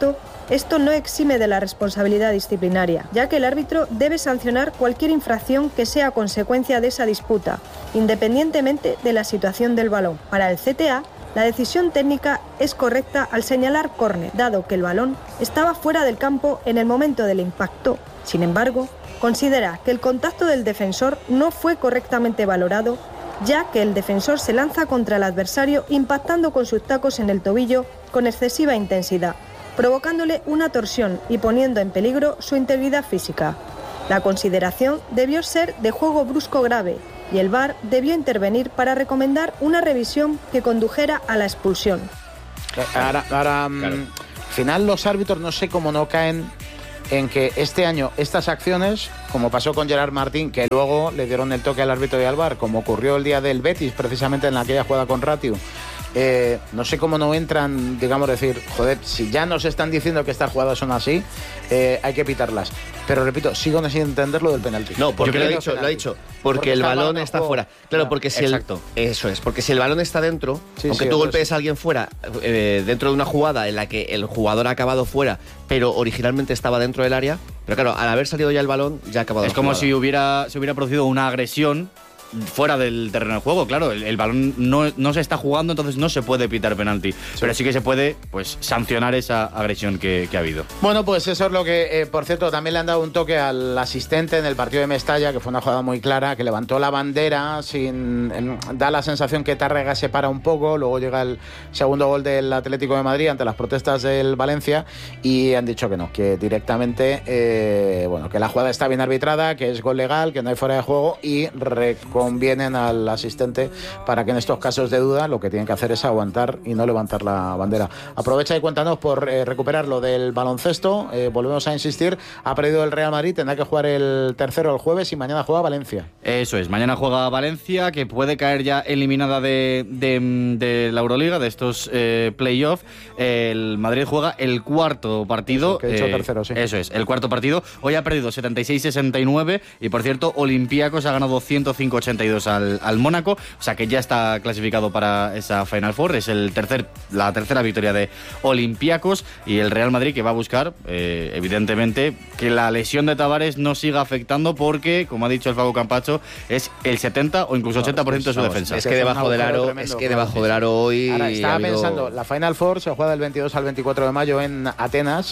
esto no exime de la responsabilidad disciplinaria, ya que el árbitro debe sancionar cualquier infracción que sea consecuencia de esa disputa, independientemente de la situación del balón. Para el C T A, la decisión técnica es correcta al señalar córner, dado que el balón estaba fuera del campo en el momento del impacto. Sin embargo, considera que el contacto del defensor no fue correctamente valorado, ya que el defensor se lanza contra el adversario impactando con sus tacos en el tobillo con excesiva intensidad, provocándole una torsión y poniendo en peligro su integridad física. La consideración debió ser de juego brusco grave y el V A R debió intervenir para recomendar una revisión que condujera a la expulsión. Ahora, ahora claro. Al final los árbitros no sé cómo no caen en que este año estas acciones, como pasó con Gerard Martín, que luego le dieron el toque al árbitro y al V A R, como ocurrió el día del Betis, precisamente en aquella jugada con Ratiu, eh, no sé cómo no entran, digamos, decir, joder, si ya nos están diciendo que estas jugadas son así, eh, hay que pitarlas. Pero repito, sigo sin entender lo del penalti. No, porque lo ha dicho, lo ha dicho, porque, porque el balón está fuera. Claro, claro, porque si exacto. el, eso es, porque si el balón está dentro, sí, aunque sí, tú golpees sí. a alguien fuera, eh, dentro de una jugada en la que el jugador ha acabado fuera, pero originalmente estaba dentro del área, pero claro, al haber salido ya el balón, ya ha acabado. Es como si hubiera, se hubiera producido una agresión fuera del terreno de juego, claro, el, el balón no, no se está jugando, entonces no se puede pitar penalti, sí. pero sí que se puede pues sancionar esa agresión que, que ha habido. Bueno, pues eso es lo que, eh, por cierto, también le han dado un toque al asistente en el partido de Mestalla, que fue una jugada muy clara, que levantó la bandera, sin en, da la sensación que Tárrega se para un poco, luego llega el segundo gol del Atlético de Madrid ante las protestas del Valencia y han dicho que no, que directamente, eh, bueno, que la jugada está bien arbitrada, que es gol legal, que no hay fuera de juego y reconocido convienen al asistente para que en estos casos de duda lo que tienen que hacer es aguantar y no levantar la bandera. Aprovecha y cuéntanos por eh, recuperar lo del baloncesto. Eh, volvemos a insistir, ha perdido el Real Madrid, tendrá que jugar el tercero el jueves y mañana juega Valencia. Eso es, mañana juega Valencia, que puede caer ya eliminada de, de, de la Euroliga, de estos eh, playoffs. El Madrid juega el cuarto partido. Eso, que he dicho eh, tercero, sí. Eso es, el cuarto partido. Hoy ha perdido setenta y seis sesenta y nueve y por cierto, Olympiacos ha ganado ciento cinco ochenta y dos al, al Mónaco, o sea que ya está clasificado para esa Final Four. Es el tercer, la tercera victoria de Olympiacos y el Real Madrid que va a buscar, eh, evidentemente, que la lesión de Tavares no siga afectando porque, como ha dicho el Fago Campacho, es el setenta o incluso ochenta por ciento de su defensa. Es que debajo del aro, es que debajo del aro hoy. Ahora, estaba habido... pensando, la Final Four se juega del veintidós al veinticuatro de mayo en Atenas.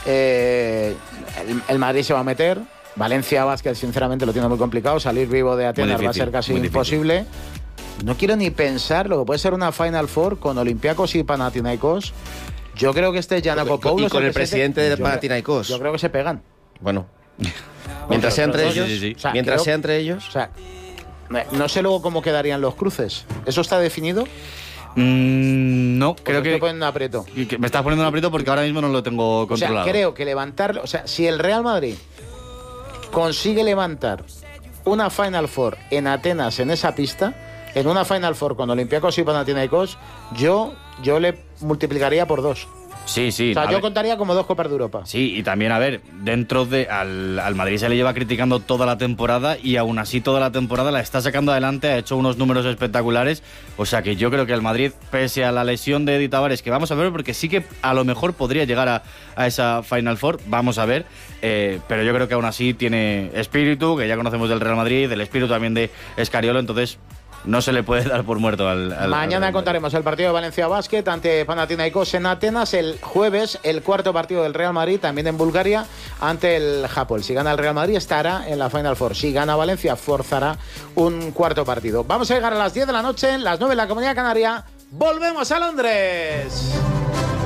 Eh, el, el Madrid se va a meter. Valencia Basket, sinceramente, lo tiene muy complicado. Salir vivo de Atenas difícil, va a ser casi imposible. No quiero ni pensar lo que puede ser una Final Four con Olympiacos y Panathinaikos. Yo creo que este Giannakopoulos... Y con el presidente de Panathinaikos. Yo creo que se pegan. Bueno. Mientras sea entre ellos. Sí, sí, sí. O sea, mientras creo, sea entre ellos. O sea, no sé luego cómo quedarían los cruces. ¿Eso está definido? Mm, no, creo que... Me ponen un aprieto. Me estás poniendo un aprieto porque ahora mismo no lo tengo controlado. O sea, creo que levantarlo... O sea, si el Real Madrid consigue levantar una Final Four en Atenas, en esa pista, en una Final Four con Olympiacos y Panathinaikos, yo, yo le multiplicaría por dos. Sí, sí. O sea, yo ver. contaría como dos Copas de Europa. Sí, y también, a ver, dentro de... Al, al Madrid se le lleva criticando toda la temporada y aún así toda la temporada la está sacando adelante, ha hecho unos números espectaculares. O sea que yo creo que el Madrid, pese a la lesión de Eddie Tavares, que vamos a ver, porque sí que a lo mejor podría llegar a, a esa Final Four, vamos a ver. Eh, pero yo creo que aún así tiene espíritu, que ya conocemos del Real Madrid, del espíritu también de Escariolo, entonces... No se le puede dar por muerto al... al Mañana al contaremos el partido de Valencia Basket ante Panathinaikos en Atenas. El jueves, el cuarto partido del Real Madrid, también en Bulgaria, ante el Hapoel. Si gana el Real Madrid, estará en la Final Four. Si gana Valencia, forzará un cuarto partido. Vamos a llegar a las diez de la noche, las nueve en la Comunidad Canaria. ¡Volvemos a Londres!